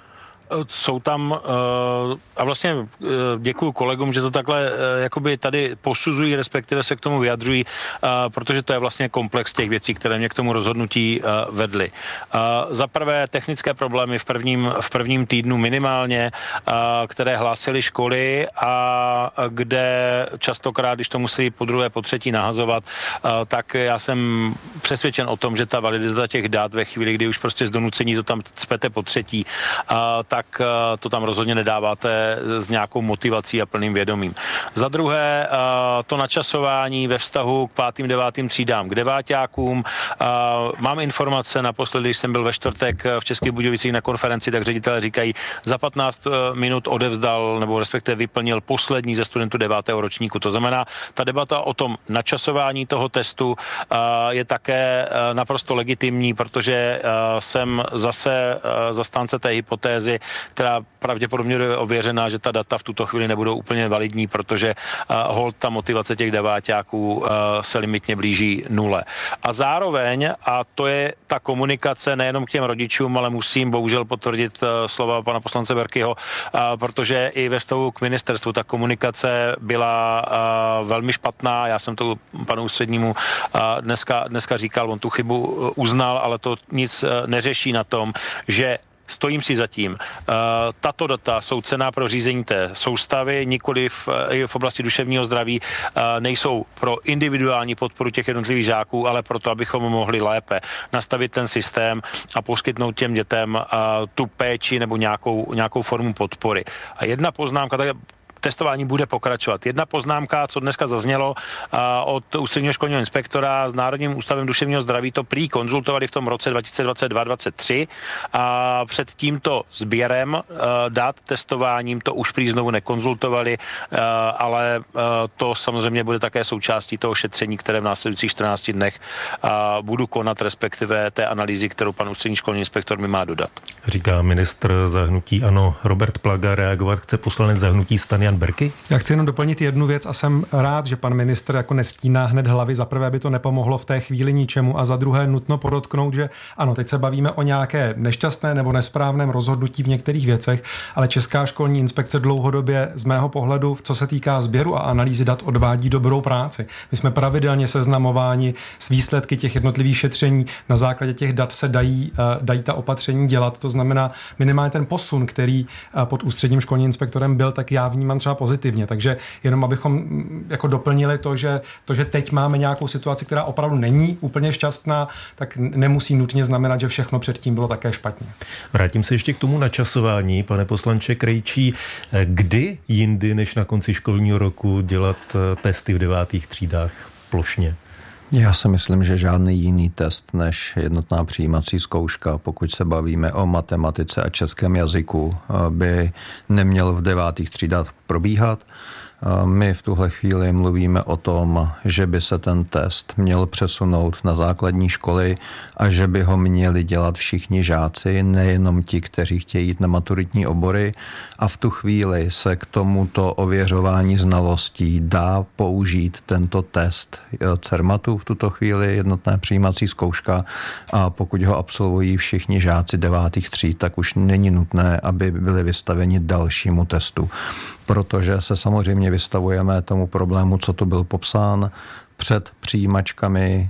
Jsou tam, a vlastně děkuju kolegům, že to takhle jakoby tady posuzují, respektive se k tomu vyjadřují, protože to je vlastně komplex těch věcí, které mě k tomu rozhodnutí vedly. Za prvé technické problémy v prvním, v prvním týdnu minimálně, které hlásily školy a kde častokrát, když to musí po druhé, po třetí nahazovat, tak já jsem přesvědčen o tom, že ta validita těch dat ve chvíli, kdy už prostě z donucení to tam cpete po třetí, tak to tam rozhodně nedáváte s nějakou motivací a plným vědomím. Za druhé, to načasování ve vztahu k pátým, devátým třídám, k deváťákům. Mám informace, naposledy, když jsem byl ve čtvrtek v Českých Budějovicích na konferenci, tak ředitelé říkají, za patnáct minut odevzdal nebo respektive vyplnil poslední ze studentů devátého ročníku. To znamená, ta debata o tom načasování toho testu je také naprosto legitimní, protože jsem zase zastánce té hypotézy, která pravděpodobně je ověřená, že ta data v tuto chvíli nebudou úplně validní, protože uh, hold ta motivace těch deváťáků uh, se limitně blíží nule. A zároveň, a to je ta komunikace nejenom k těm rodičům, ale musím bohužel potvrdit uh, slova pana poslance Berkyho, uh, protože i ve vztahu k ministerstvu ta komunikace byla uh, velmi špatná. Já jsem to panu ústřednímu uh, dneska, dneska říkal, on tu chybu uh, uznal, ale to nic uh, neřeší na tom, že stojím si za tím. Tato data jsou cenná pro řízení té soustavy, nikoli v, v oblasti duševního zdraví, nejsou pro individuální podporu těch jednotlivých žáků, ale proto, abychom mohli lépe nastavit ten systém a poskytnout těm dětem tu péči nebo nějakou, nějakou formu podpory. A jedna poznámka, tak testování bude pokračovat. Jedna poznámka, co dneska zaznělo od ústředního školního inspektora s Národním ústavem duševního zdraví, to prý konzultovali v tom roce dva tisíce dvacet dva dvacet tři a před tímto sběrem dat, testováním to už prý znovu nekonzultovali, ale to samozřejmě bude také součástí toho šetření, které v následujících čtrnácti dnech budu konat, respektive té analýzy, kterou pan ústřední školní inspektor mi má dodat. Říká ministr za hnutí ANO Robert Plaga, reagovat chce poslanec za hnutí STAN Jan Berky? Já chci jenom doplnit jednu věc a jsem rád, že pan ministr jako nestíná hned hlavy. Za prvé by to nepomohlo v té chvíli ničemu a za druhé nutno podotknout, že ano, teď se bavíme o nějaké nešťastné nebo nesprávném rozhodnutí v některých věcech, ale Česká školní inspekce dlouhodobě z mého pohledu, co se týká sběru a analýzy dat, odvádí dobrou práci. My jsme pravidelně seznamováni s výsledky těch jednotlivých šetření. Na základě těch dat se dají, dají ta opatření dělat. To znamená minimálně ten posun, který pod ústředním školním inspektorem byl, tak já vnímám třeba pozitivně. Takže jenom abychom jako doplnili to, že to, že teď máme nějakou situaci, která opravdu není úplně šťastná, tak nemusí nutně znamenat, že všechno předtím bylo také špatně. Vrátím se ještě k tomu načasování, pane poslanče Krejčí. Kdy jindy než na konci školního roku dělat testy v devátých třídách plošně? Já si myslím, že žádný jiný test než jednotná přijímací zkouška, pokud se bavíme o matematice a českém jazyku, by neměl v devátých třídách probíhat. My v tuhle chvíli mluvíme o tom, že by se ten test měl přesunout na základní školy a že by ho měli dělat všichni žáci, nejenom ti, kteří chtějí jít na maturitní obory. A v tu chvíli se k tomuto ověřování znalostí dá použít tento test CERMATu, v tuto chvíli jednotné přijímací zkouška, a pokud ho absolvují všichni žáci devátých tříd, tak už není nutné, aby byli vystaveni dalšímu testu. Protože se samozřejmě vystavujeme tomu problému, co tu byl popsán. Před přijímačkami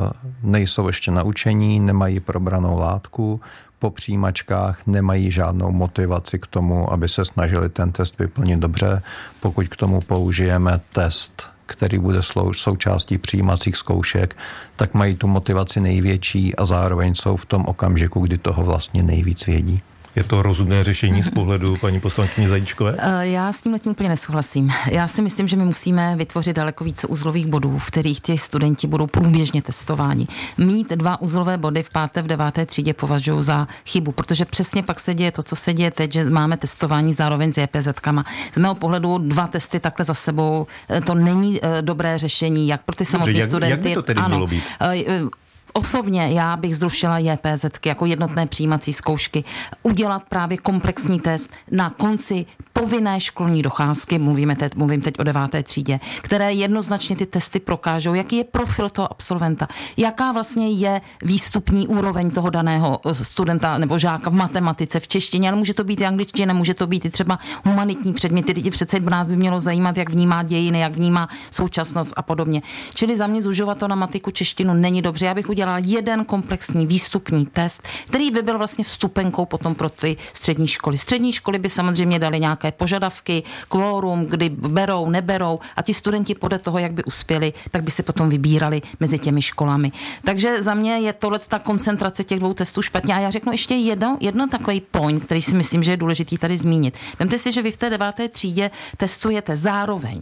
nejsou ještě naučení, nemají probranou látku, po přijímačkách nemají žádnou motivaci k tomu, aby se snažili ten test vyplnit dobře. Pokud k tomu použijeme test, který bude součástí přijímacích zkoušek, tak mají tu motivaci největší a zároveň jsou v tom okamžiku, kdy toho vlastně nejvíc vědí. Je to rozumné řešení z pohledu paní poslankyně Zajíčkové? Já s tím letím úplně nesouhlasím. Já si myslím, že my musíme vytvořit daleko více uzlových bodů, v kterých ti studenti budou průběžně testováni. Mít dva uzlové body v páté, v deváté třídě považuji za chybu, protože přesně pak se děje to, co se děje teď, že máme testování zároveň s J P Z kama. Z mého pohledu dva testy takhle za sebou, to není dobré řešení, jak pro ty samotné studenty. Jak by to tedy ano, mělo být? Osobně já bych zrušila J P Z jako jednotné přijímací zkoušky, udělat právě komplexní test na konci povinné školní docházky, mluvíme teď, mluvím teď o deváté třídě, které jednoznačně ty testy prokážou, jaký je profil toho absolventa, jaká vlastně je výstupní úroveň toho daného studenta nebo žáka v matematice, v češtině, ale může to být i angličtina, může to být i třeba humanitní předměty, teď přece nás by mělo zajímat, jak vnímá dějiny, jak vnímá současnost a podobně. Čili za mě zužovat to na matiku, češtinu není dobře. Já bych udělala jeden komplexní výstupní test, který by byl vlastně vstupenkou potom pro ty střední školy. Střední školy by samozřejmě dali nějaké požadavky, kvórum, kdy berou, neberou a ti studenti podle toho, jak by uspěli, tak by si potom vybírali mezi těmi školami. Takže za mě je tohle ta koncentrace těch dvou testů špatně. A já řeknu ještě jedno, jedno takový point, který si myslím, že je důležitý tady zmínit. Vemte si, že vy v té deváté třídě testujete zároveň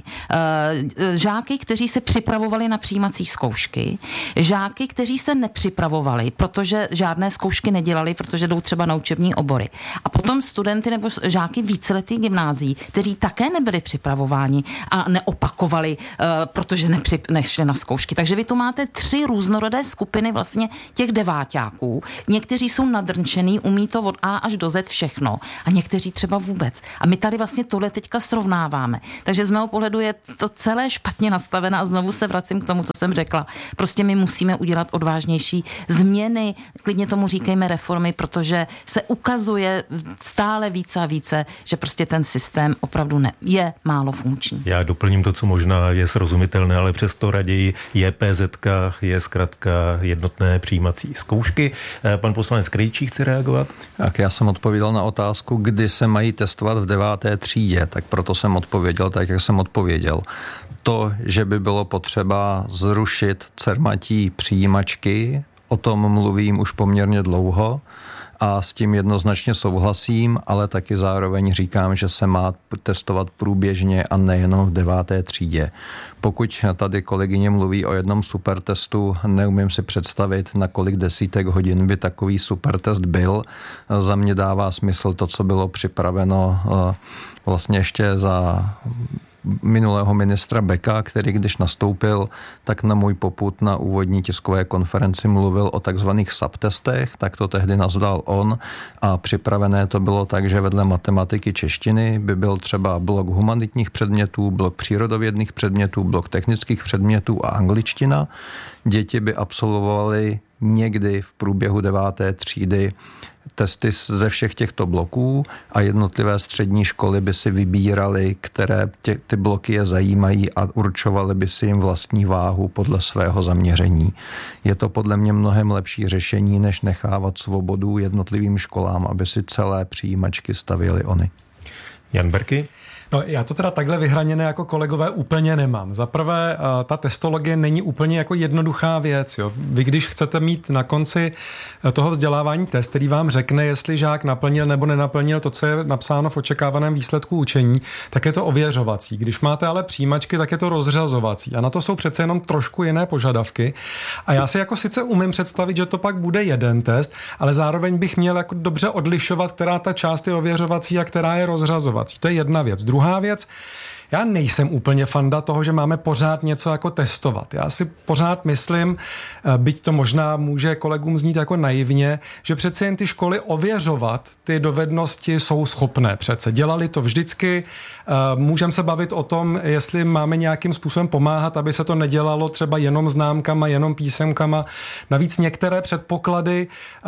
uh, žáky, kteří se připravovali na přijímací zkoušky, žáky, kteří se nepřipravovali, protože žádné zkoušky nedělali, protože jdou třeba na učební obory. A potom studenty nebo žáky víceletých gymnázií, kteří také nebyli připravováni a neopakovali, uh, protože nepři, nešli na zkoušky. Takže vy tu máte tři různorodé skupiny vlastně těch deváťáků. Někteří jsou nadrnčený, umí to od A až do Z všechno a někteří třeba vůbec. A my tady vlastně tohle teďka srovnáváme. Takže z mého pohledu je to celé špatně nastavené a znovu se vracím k tomu, co jsem řekla. Prostě my musíme udělat odvážnější změny, klidně tomu říkejme reformy, protože se ukazuje stále více a více, že prostě ten systém opravdu ne, je málo funkční. Já doplním to, co možná je srozumitelné, ale přesto raději J P Z je zkrátka jednotné přijímací zkoušky. Pan poslanec Krejčí chce reagovat? Tak já jsem odpověděl na otázku, kdy se mají testovat v deváté třídě, tak proto jsem odpověděl tak, jak jsem odpověděl. To, že by bylo potřeba zrušit cermatí přijímačky, o tom mluvím už poměrně dlouho a s tím jednoznačně souhlasím, ale taky zároveň říkám, že se má testovat průběžně a nejenom v deváté třídě. Pokud tady kolegyně mluví o jednom supertestu, neumím si představit, na kolik desítek hodin by takový supertest byl. Za mě dává smysl to, co bylo připraveno vlastně ještě za minulého ministra Beka, který když nastoupil, tak na můj popud na úvodní tiskové konferenci mluvil o takzvaných subtestech, tak to tehdy nazval on a připravené to bylo tak, že vedle matematiky češtiny by byl třeba blok humanitních předmětů, blok přírodovědných předmětů, blok technických předmětů a angličtina. Děti by absolvovaly někdy v průběhu deváté třídy testy ze všech těchto bloků a jednotlivé střední školy by si vybíraly, které tě, ty bloky je zajímají a určovaly by si jim vlastní váhu podle svého zaměření. Je to podle mě mnohem lepší řešení, než nechávat svobodu jednotlivým školám, aby si celé přijímačky stavěly oni. Jan Berky? No, já to teda takhle vyhraněné jako kolegové úplně nemám. Za prvé, ta testologie není úplně jako jednoduchá věc. Jo. Vy, když chcete mít na konci toho vzdělávání test, který vám řekne, jestli žák naplnil nebo nenaplnil to, co je napsáno v očekávaném výsledku učení, tak je to ověřovací. Když máte ale přijímačky, tak je to rozřazovací. A na to jsou přece jenom trošku jiné požadavky. A já si jako sice umím představit, že to pak bude jeden test, ale zároveň bych měl jako dobře odlišovat, která ta část je ověřovací a která je rozřazovací. To je jedna věc. Druhá věc, já nejsem úplně fanda toho, že máme pořád něco jako testovat. Já si pořád myslím, byť to možná může kolegům znít jako naivně, že přece jen ty školy ověřovat ty dovednosti jsou schopné přece. Dělali to vždycky. Můžeme se bavit o tom, jestli máme nějakým způsobem pomáhat, aby se to nedělalo třeba jenom známkama, jenom písemkama. Navíc některé předpoklady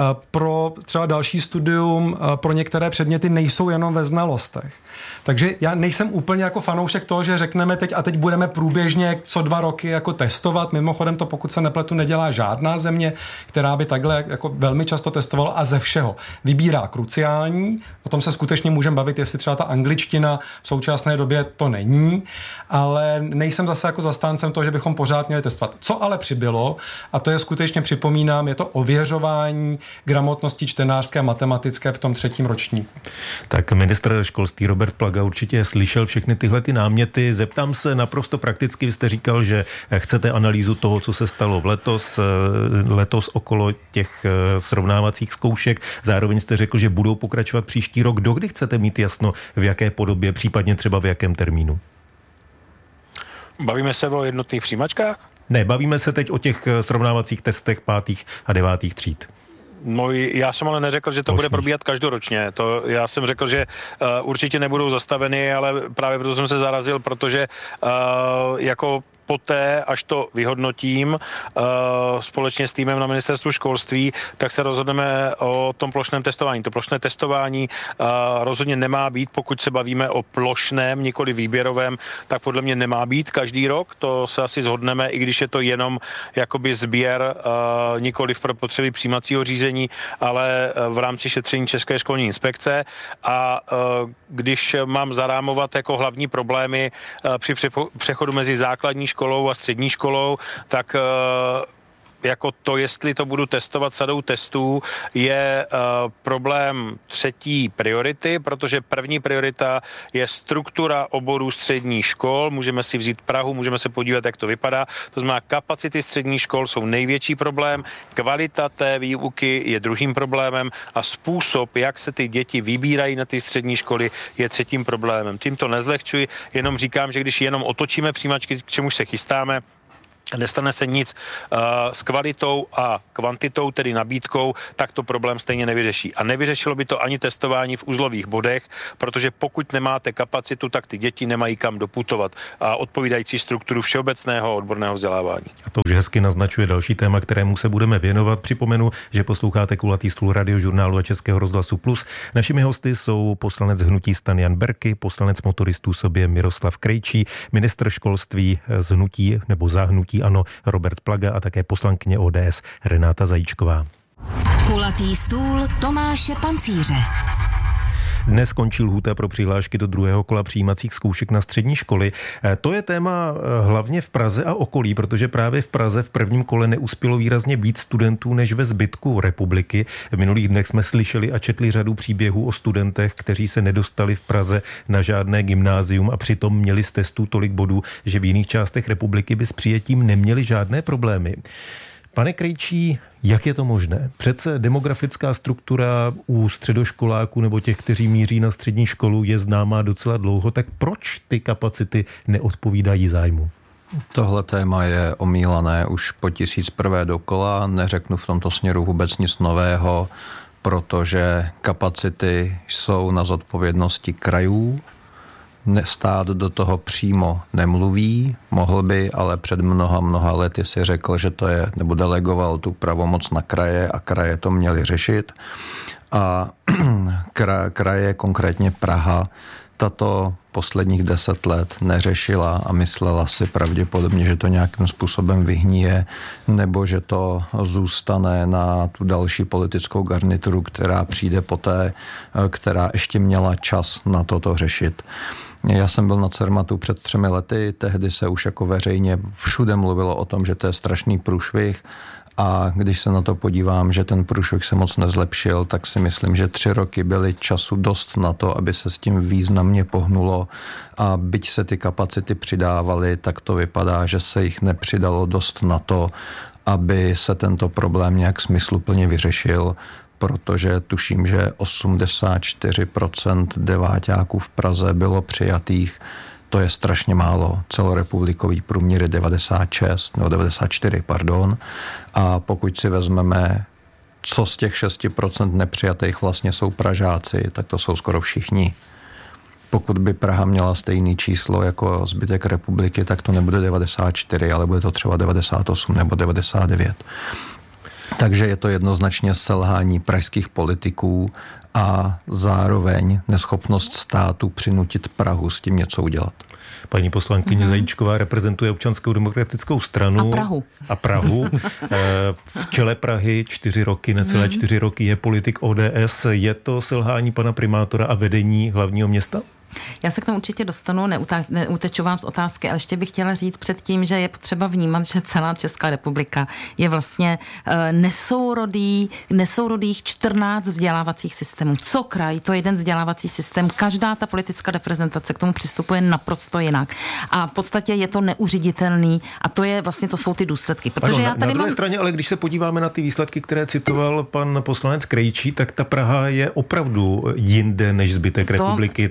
pro třeba další studium, pro některé předměty nejsou jenom ve znalostech. Takže já nejsem úplně jako fanoušek toho, že řekneme teď a teď budeme průběžně co dva roky jako testovat. Mimochodem to, pokud se nepletu, nedělá žádná země, která by takhle jako velmi často testovala a ze všeho vybírá kruciální. O tom se skutečně můžeme bavit, jestli třeba ta angličtina v současné době to není, ale nejsem zase jako zastáncem toho, že bychom pořád měli testovat. Co ale přibylo, a to je skutečně připomínám, je to ověřování gramotnosti čtenářské a matematické v tom třetím ročníku. Tak ministr školství Robert Plaga určitě slyšel všechny tyhle ty náměty. Zeptám se naprosto prakticky, vy jste říkal, že chcete analýzu toho, co se stalo v letos, letos okolo těch srovnávacích zkoušek. Zároveň jste řekl, že budou pokračovat příští rok. Dokdy chcete mít jasno, v jaké podobě, případně třeba v jakém termínu? Bavíme se o jednotných přijímačkách? Ne, bavíme se teď o těch srovnávacích testech pátých a devátých tříd. No, já jsem ale neřekl, že to bude probíhat každoročně. To já jsem řekl, že uh, určitě nebudou zastaveny, ale právě proto jsem se zarazil, protože uh, jako poté, až to vyhodnotím uh, společně s týmem na ministerstvu školství, tak se rozhodneme o tom plošném testování. To plošné testování uh, rozhodně nemá být, pokud se bavíme o plošném, nikoli výběrovém, tak podle mě nemá být každý rok. To se asi shodneme, i když je to jenom jakoby sběr, uh, nikoli pro potřeby přijímacího řízení, ale uh, v rámci šetření České školní inspekce. A uh, když mám zarámovat jako hlavní problémy uh, při přechodu mezi základní školou a střední školou, tak jako to, jestli to budu testovat sadou testů, je uh, problém třetí priority, protože první priorita je struktura oborů středních škol. Můžeme si vzít Prahu, můžeme se podívat, jak to vypadá. To znamená, kapacity středních škol jsou největší problém, kvalita té výuky je druhým problémem a způsob, jak se ty děti vybírají na ty střední školy, je třetím problémem. Tím to nezlehčuji, jenom říkám, že když jenom otočíme přijímačky, k čemu se chystáme, nestane se nic uh, s kvalitou a kvantitou, tedy nabídkou, tak to problém stejně nevyřeší. A nevyřešilo by to ani testování v uzlových bodech, protože pokud nemáte kapacitu, tak ty děti nemají kam doputovat a odpovídající strukturu všeobecného odborného vzdělávání. A to už hezky naznačuje další téma, kterému se budeme věnovat. Připomenu, že posloucháte Kulatý stůl Radiožurnálu a Českého rozhlasu Plus. Našimi hosty jsou poslanec hnutí STAN Jan Berki, poslanec Motoristů sobě Miroslav Krejčí, ministr školství z hnutí nebo za hnutí ANO Robert Plaga a také poslankyně O D S Renáta Zajíčková. Kulatý stůl Tomáše Pancíře. Dnes skončí lhůta pro přihlášky do druhého kola přijímacích zkoušek na střední školy. To je téma hlavně v Praze a okolí, protože právě v Praze v prvním kole neuspělo výrazně víc studentů než ve zbytku republiky. V minulých dnech jsme slyšeli a četli řadu příběhů o studentech, kteří se nedostali v Praze na žádné gymnázium a přitom měli z testů tolik bodů, že v jiných částech republiky by s přijetím neměli žádné problémy. Pane Krejčí, jak je to možné? Přece demografická struktura u středoškoláků nebo těch, kteří míří na střední školu, je známá docela dlouho, tak proč ty kapacity neodpovídají zájmu? Tohle téma je omílané už po tisíc prvé dokola, neřeknu v tomto směru vůbec nic nového, protože kapacity jsou na zodpovědnosti krajů. Stát do toho přímo nemluví, mohl by, ale před mnoha, mnoha lety si řekl, že to je, nebo delegoval tu pravomoc na kraje a kraje to měly řešit. A kraje, konkrétně Praha, tato posledních deset let neřešila a myslela si pravděpodobně, že to nějakým způsobem vyhníje, nebo že to zůstane na tu další politickou garnituru, která přijde poté, která ještě měla čas na toto řešit. Já jsem byl na Cermatu před třemi lety, tehdy se už jako veřejně všude mluvilo o tom, že to je strašný průšvih, a když se na to podívám, že ten průšvih se moc nezlepšil, tak si myslím, že tři roky byly času dost na to, aby se s tím významně pohnulo, a byť se ty kapacity přidávaly, tak to vypadá, že se jich nepřidalo dost na to, aby se tento problém nějak smysluplně vyřešil, protože tuším, že osmdesát čtyři procent deváťáků v Praze bylo přijatých. To je strašně málo. Celorepublikový průměr je devadesát šest, nebo devadesát čtyři, pardon. A pokud si vezmeme, co z těch šest procent nepřijatých vlastně jsou Pražáci, tak to jsou skoro všichni. Pokud by Praha měla stejné číslo jako zbytek republiky, tak to nebude devadesát čtyři, ale bude to třeba devadesát osm nebo devadesát devět. Takže je to jednoznačně selhání pražských politiků a zároveň neschopnost státu přinutit Prahu s tím něco udělat. Paní poslankyně mm-hmm. Zajíčková reprezentuje Občanskou demokratickou stranu. A Prahu. A Prahu. V čele Prahy čtyři roky, necelé mm-hmm. čtyři roky je politik O D S. Je to selhání pana primátora a vedení hlavního města? Já se k tomu určitě dostanu, neuteču vám z otázky, ale ještě bych chtěla říct předtím, že je potřeba vnímat, že celá Česká republika je vlastně nesourodý, nesourodých čtrnáct vzdělávacích systémů. Co kraj, to je jeden vzdělávací systém. Každá ta politická reprezentace k tomu přistupuje naprosto jinak. A v podstatě je to neuřiditelný a to je vlastně, to jsou ty důsledky. Protože ano, já na, tady na druhé mám... straně, ale když se podíváme na ty výsledky, které citoval pan poslanec Krejčí, tak ta Praha je opravdu jinde než zbytek to... republiky. To procent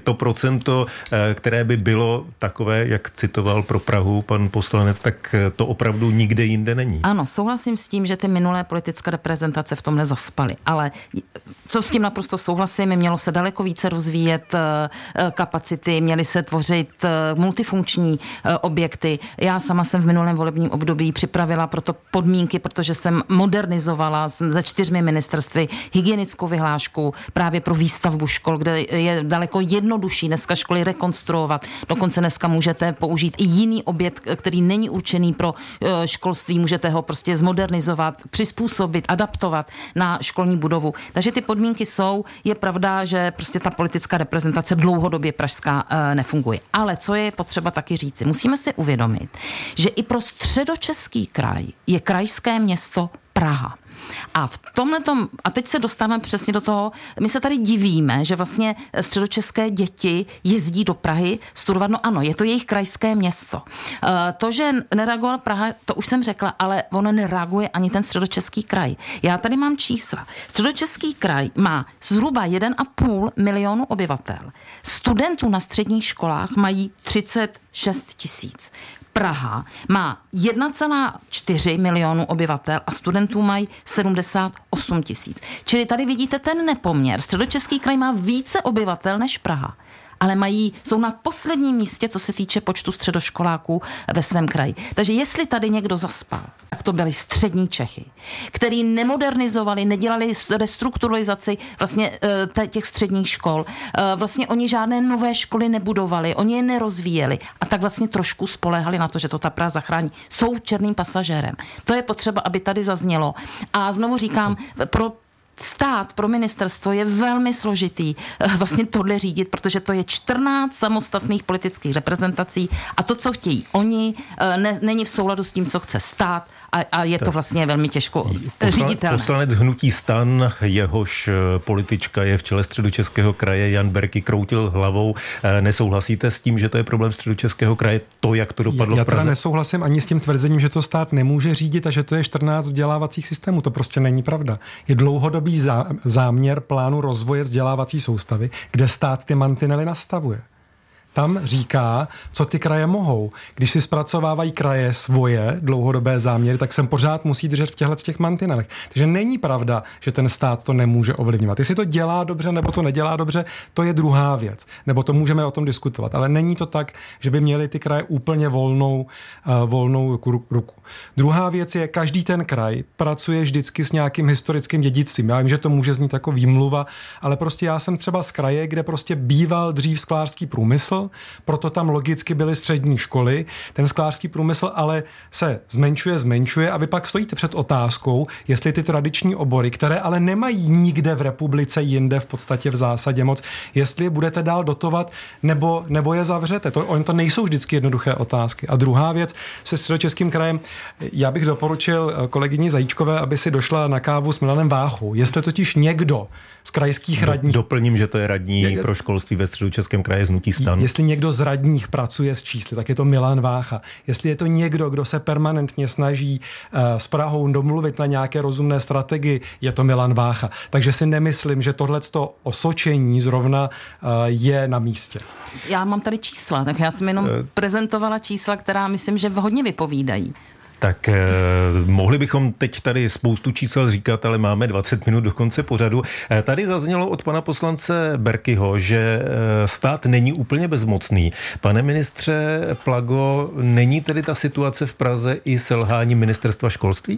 procento, které by bylo takové, jak citoval pro Prahu pan poslanec, tak to opravdu nikde jinde není. Ano, souhlasím s tím, že ty minulé politické reprezentace v tomhle zaspaly, ale to s tím naprosto souhlasím, mělo se daleko více rozvíjet kapacity, měly se tvořit multifunkční objekty. Já sama jsem v minulém volebním období připravila proto podmínky, protože jsem modernizovala ze čtyřmi ministerstvy hygienickou vyhlášku právě pro výstavbu škol, kde je daleko jednodušší dneska školy rekonstruovat. Dokonce dneska můžete použít i jiný objekt, který není určený pro školství, můžete ho prostě zmodernizovat, přizpůsobit, adaptovat na školní budovu. Takže ty podmínky jsou, je pravda, že prostě ta politická reprezentace dlouhodobě pražská nefunguje. Ale co je potřeba taky říci, musíme si uvědomit, že i pro středočeský kraj je krajské město Praha. A v tomhletom, a teď se dostáváme přesně do toho, my se tady divíme, že vlastně středočeské děti jezdí do Prahy studovat, no ano, je to jejich krajské město. To, že nereagoval Praha, to už jsem řekla, ale ono nereaguje ani ten středočeský kraj. Já tady mám čísla. Středočeský kraj má zhruba jeden a půl milionu obyvatel. Studentů na středních školách mají třicet šest tisíc. Praha má jedna celá čtyři milionu obyvatel a studentů mají sedmdesát osm tisíc. Čili tady vidíte ten nepoměr. Středočeský kraj má více obyvatel než Praha, ale mají, jsou na posledním místě, co se týče počtu středoškoláků ve svém kraji. Takže jestli tady někdo zaspal, tak to byly střední Čechy, který nemodernizovali, nedělali restrukturalizaci vlastně těch středních škol. Vlastně oni žádné nové školy nebudovali, oni je nerozvíjeli a tak vlastně trošku spoléhali na to, že to ta Praha zachrání. Jsou černým pasažérem. To je potřeba, aby tady zaznělo. A znovu říkám, pro stát, pro ministerstvo je velmi složitý vlastně tohle řídit, protože to je čtrnáct samostatných politických reprezentací a to, co chtějí oni, ne, není v souladu s tím, co chce stát a, a je to vlastně velmi těžko říditelné. Poslanec hnutí STAN, jehož politička je v čele Středočeského kraje, Jan Berki, kroutil hlavou. Nesouhlasíte s tím, že to je problém Středočeského kraje, to, jak to dopadlo já, v Praze? Já teda nesouhlasím ani s tím tvrzením, že to stát nemůže řídit a že to je čtrnáct vzdělávacích systémů. To prostě není pravda. Je dlouhodobý záměr plánu rozvoje vzdělávací soustavy, kde stát ty mantinely nastavuje. Tam říká, co ty kraje mohou. Když si zpracovávají kraje svoje dlouhodobé záměry, tak se pořád musí držet v těchto těch mantinelech. Takže není pravda, že ten stát to nemůže ovlivňovat. Jestli to dělá dobře nebo to nedělá dobře, to je druhá věc. Nebo to můžeme o tom diskutovat. Ale není to tak, že by měly ty kraje úplně volnou, uh, volnou ruku. Druhá věc je, každý ten kraj pracuje vždycky s nějakým historickým dědictvím. Já vím, že to může znít jako výmluva, ale prostě já jsem třeba z kraje, kde prostě býval dřív sklářský průmysl, proto tam logicky byly střední školy. Ten sklářský průmysl ale se zmenšuje, zmenšuje a vy pak stojíte před otázkou, jestli ty tradiční obory, které ale nemají nikde v republice jinde v podstatě v zásadě moc, jestli je budete dál dotovat nebo, nebo je zavřete. To, oni to nejsou vždycky jednoduché otázky. A druhá věc se Středočeským krajem, já bych doporučil kolegyni Zajíčkové, aby si došla na kávu s Milanem Váchou. Jestli totiž někdo z krajských radních... Doplním, že to je radní je, pro školství ve Středočeském kraji z hnutí STAN. Jestli někdo z radních pracuje s čísly, tak je to Milan Vácha. Jestli je to někdo, kdo se permanentně snaží uh, s Prahou domluvit na nějaké rozumné strategii, je to Milan Vácha. Takže si nemyslím, že tohleto osočení zrovna uh, je na místě. Já mám tady čísla, tak já jsem jenom uh, prezentovala čísla, která myslím, že hodně vypovídají. Tak eh, mohli bychom teď tady spoustu čísel říkat, ale máme dvacet minut do konce pořadu. Eh, tady zaznělo od pana poslance Berkyho, že eh, stát není úplně bezmocný. Pane ministře Plago, není tedy ta situace v Praze i selhání ministerstva školství?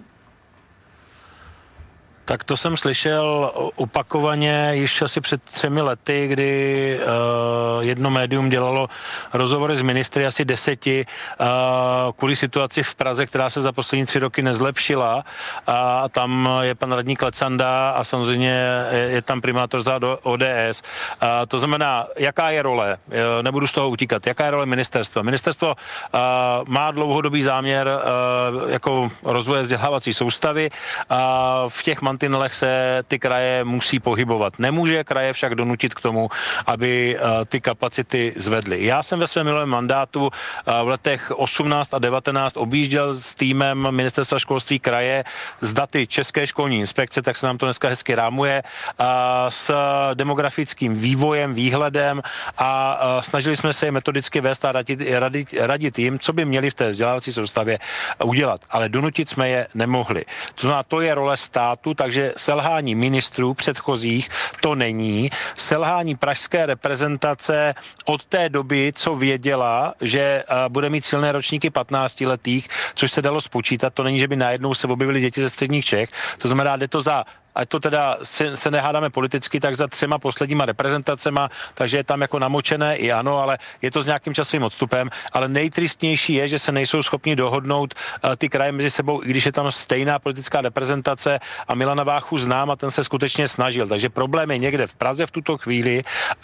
Tak to jsem slyšel opakovaně již asi před třemi lety, kdy uh, jedno médium dělalo rozhovory s ministry, asi deseti, uh, kvůli situaci v Praze, která se za poslední tři roky nezlepšila. A tam je pan radní Klecanda a samozřejmě je tam primátor za O D S. Uh, to znamená, jaká je role, uh, nebudu z toho utíkat, jaká je role ministerstva. Ministerstvo uh, má dlouhodobý záměr uh, jako rozvoje vzdělávací soustavy. Uh, v těch mantinelech se ty kraje musí pohybovat. Nemůže kraje však donutit k tomu, aby ty kapacity zvedly. Já jsem ve svém minulém mandátu v letech osmnáct a devatenáct objížděl s týmem Ministerstva školství kraje s daty České školní inspekce, tak se nám to dneska hezky rámuje, s demografickým vývojem, výhledem a snažili jsme se je metodicky vést a radit, radit, radit jim, co by měli v té vzdělávací soustavě udělat. Ale donutit jsme je nemohli. To znamená, to je role státu, takže selhání ministrů předchozích to není. Selhání pražské reprezentace od té doby, co věděla, že bude mít silné ročníky patnáctiletých, což se dalo spočítat, to není, že by najednou se objevily děti ze středních Čech. To znamená, jde to za ať to teda se, se nehádáme politicky, tak za třema posledníma reprezentacema, takže je tam jako namočené i ano, ale je to s nějakým časovým odstupem, ale nejtristnější je, že se nejsou schopni dohodnout uh, ty kraje mezi sebou, i když je tam stejná politická reprezentace a Milana Váchu znám a ten se skutečně snažil, takže problém je někde v Praze v tuto chvíli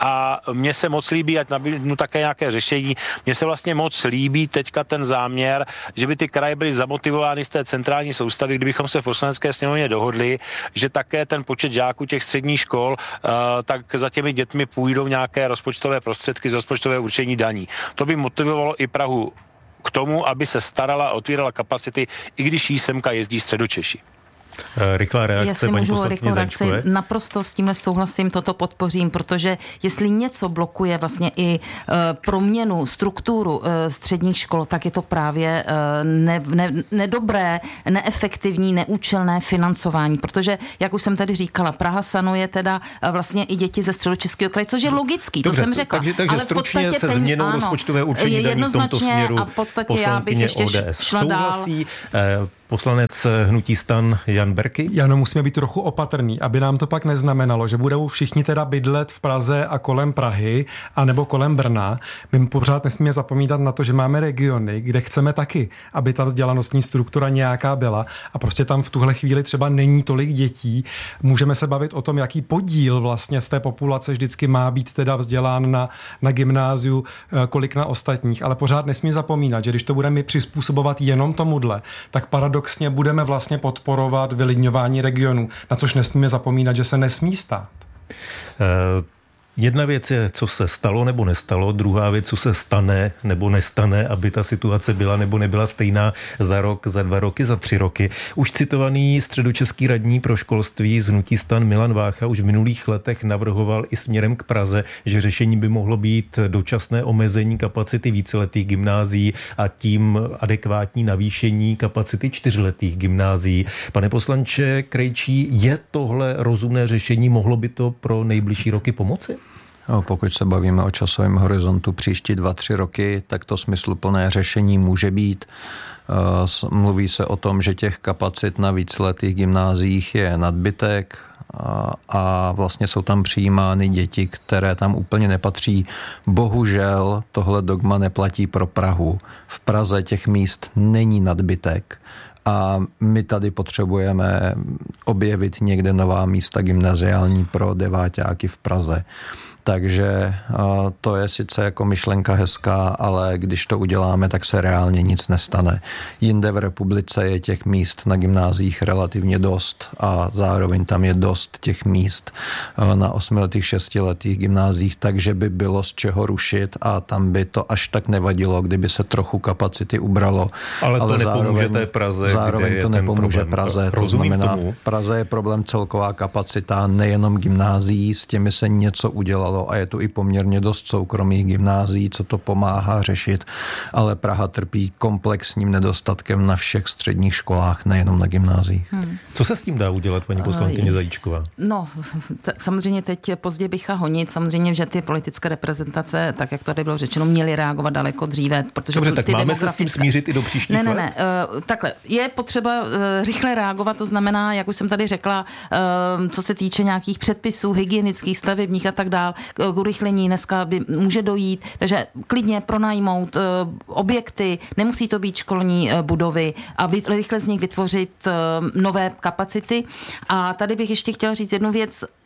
a mně se moc líbí, ať nabídnu také nějaké řešení, mně se vlastně moc líbí teďka ten záměr, že by ty kraje byly zamotivovány z té centrální soustavy, kdybychom se v Poslanecké sněmovně dohodli, že také ten počet žáků těch středních škol, uh, tak za těmi dětmi půjdou nějaké rozpočtové prostředky z rozpočtového určení daní. To by motivovalo i Prahu k tomu, aby se starala a otvírala kapacity, i když jí semka jezdí Středočeši. Rychlá reakce, jestli paní můžu rychlou reakci, Zajíčkové. naprosto s tímhle souhlasím, toto podpořím, protože jestli něco blokuje vlastně i uh, proměnu, strukturu uh, středních škol, tak je to právě uh, ne, ne, nedobré, neefektivní, neúčelné financování, protože, jak už jsem tady říkala, Praha sanuje teda uh, vlastně i děti ze Středočeského kraje, což je logický, Dobře, to jsem řekla. Takže, takže ale stručně se peň, změnou ano, rozpočtového určení daní v tomto směru a v podstatě já bych ještě O D S šla souhlasí. dál. Poslanec hnutí STAN Jan Berky. Ano, musíme být trochu opatrný, aby nám to pak neznamenalo, že budou všichni teda bydlet v Praze a kolem Prahy, anebo kolem Brna. My pořád nesmíme zapomínat na to, že máme regiony, kde chceme taky, aby ta vzdělanostní struktura nějaká byla a prostě tam v tuhle chvíli třeba není tolik dětí. Můžeme se bavit o tom, jaký podíl vlastně z té populace vždycky má být teda vzdělán na, na gymnáziu, kolik na ostatních, ale pořád nesmíme zapomínat, že když to budeme přizpůsobovat jenom tomuhle, tak paradoxně budeme vlastně podporovat vylidňování regionů, na což nesmíme zapomínat, že se nesmí stát. Uh... Jedna věc je, co se stalo nebo nestalo, druhá věc, co se stane nebo nestane, aby ta situace byla nebo nebyla stejná za rok, za dva roky, za tři roky. Už citovaný středočeský radní pro školství z hnutí STAN Milan Vácha už v minulých letech navrhoval i směrem k Praze, že řešení by mohlo být dočasné omezení kapacity víceletých gymnázií a tím adekvátní navýšení kapacity čtyřletých gymnázií. Pane poslanče Krejčí, je tohle rozumné řešení? Mohlo by to pro nejbližší roky pomoci? No, pokud se bavíme o časovém horizontu příští dva, tři roky, tak to smysluplné řešení může být. Mluví se o tom, že těch kapacit na víceletých gymnáziích je nadbytek a vlastně jsou tam přijímány děti, které tam úplně nepatří. Bohužel tohle dogma neplatí pro Prahu. V Praze těch míst není nadbytek. A my tady potřebujeme objevit někde nová místa gymnaziální pro deváťáky v Praze. Takže to je sice jako myšlenka hezká, ale když to uděláme, tak se reálně nic nestane. Jinde v republice je těch míst na gymnáziích relativně dost a zároveň tam je dost těch míst na osmiletých, šestiletých gymnáziích, takže by bylo z čeho rušit a tam by to až tak nevadilo, kdyby se trochu kapacity ubralo. Ale to ale nepomůže zároveň, té Praze, zároveň kde to nepomůže Praze. To znamená, tomu. Praze je problém celková kapacita, nejenom gymnázií, s těmi se něco udělalo a je tu i poměrně dost soukromých gymnázií, co to pomáhá řešit, ale Praha trpí komplexním nedostatkem na všech středních školách, nejenom na gymnáziích. Hmm. Co se s tím dá udělat, paní poslankyně Zajíčková? No, t- samozřejmě teď pozdě bycha honit, samozřejmě, že ty politické reprezentace, tak jak to tady bylo řečeno, měly reagovat daleko dříve, protože Dobře, tu, tak ty máme demografické... se s tím smířit i do příštích ne, let? Ne, ne, uh, takhle, je potřeba uh, rychle reagovat, to znamená, jak už jsem tady řekla, uh, co se týče nějakých předpisů, hygienických, stavebních a tak dál, k urychlení dneska by může dojít, takže klidně pronajmout uh, objekty, nemusí to být školní uh, budovy a vy, rychle z nich vytvořit uh, nové kapacity. A tady bych ještě chtěla říct jednu věc,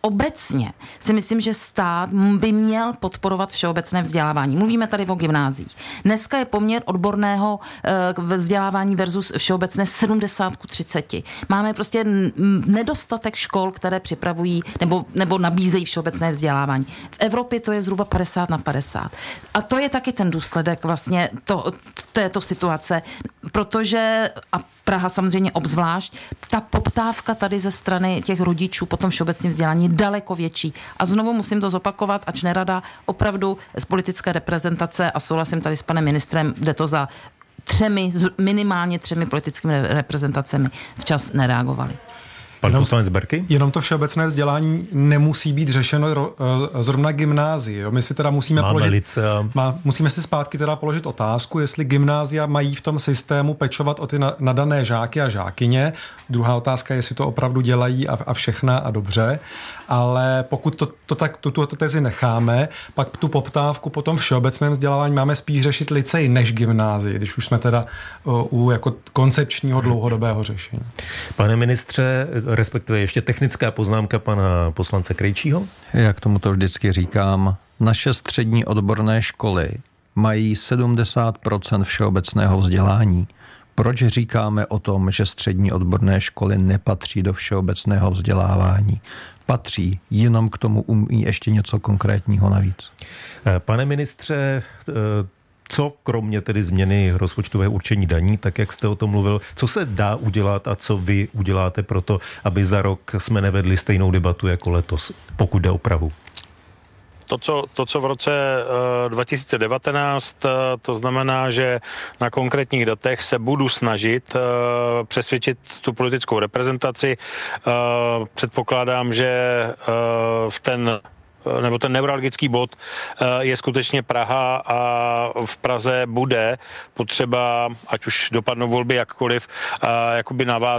obecně si myslím, že stát by měl podporovat všeobecné vzdělávání. Mluvíme tady o gymnáziích. Dneska je poměr odborného vzdělávání versus všeobecné sedmdesát ku třiceti. Máme prostě nedostatek škol, které připravují nebo, nebo nabízejí všeobecné vzdělávání. V Evropě to je zhruba padesát na padesát. A to je taky ten důsledek vlastně to, této situace, protože, a Praha samozřejmě obzvlášť, ta poptávka tady ze strany těch rodičů po tom všeobecném vzdělání je daleko větší. A znovu musím to zopakovat, ač nerada, opravdu z politické reprezentace, a souhlasím tady s panem ministrem, jde to za třemi, minimálně třemi politickými reprezentacemi včas nereagovali. Pan poslanec Berky? Jenom to všeobecné vzdělání nemusí být řešeno ro, zrovna gymnázii. Jo. My si teda musíme Máme položit, licea. má, musíme si zpátky teda položit otázku, jestli gymnázia mají v tom systému pečovat o ty na, nadané žáky a žákyně. Druhá otázka je, jestli to opravdu dělají a, a všechna a dobře. Ale pokud to, to tak, tuto tezi necháme, pak tu poptávku po tom všeobecném vzdělávání máme spíš řešit licej než gymnázii, když už jsme teda u, u jako koncepčního dlouhodobého řešení. Pane ministře, respektive ještě technická poznámka pana poslance Krejčího? Já k tomu to vždycky říkám. Naše střední odborné školy mají sedmdesát procent všeobecného vzdělání. Proč říkáme o tom, že střední odborné školy nepatří do všeobecného vzdělávání? Patří, jenom k tomu umí ještě něco konkrétního navíc. Pane ministře, co kromě tedy změny rozpočtového určení daní, tak jak jste o tom mluvil, co se dá udělat a co vy uděláte pro to, aby za rok jsme nevedli stejnou debatu jako letos, pokud jde o Prahu? To co, to, co v roce uh, dva tisíce devatenáct, uh, to znamená, že na konkrétních datech se budu snažit uh, přesvědčit tu politickou reprezentaci. Uh, předpokládám, že uh, v ten nebo ten neuralgický bod je skutečně Praha a v Praze bude potřeba, ať už dopadnou volby jakkoliv, jakoby navázat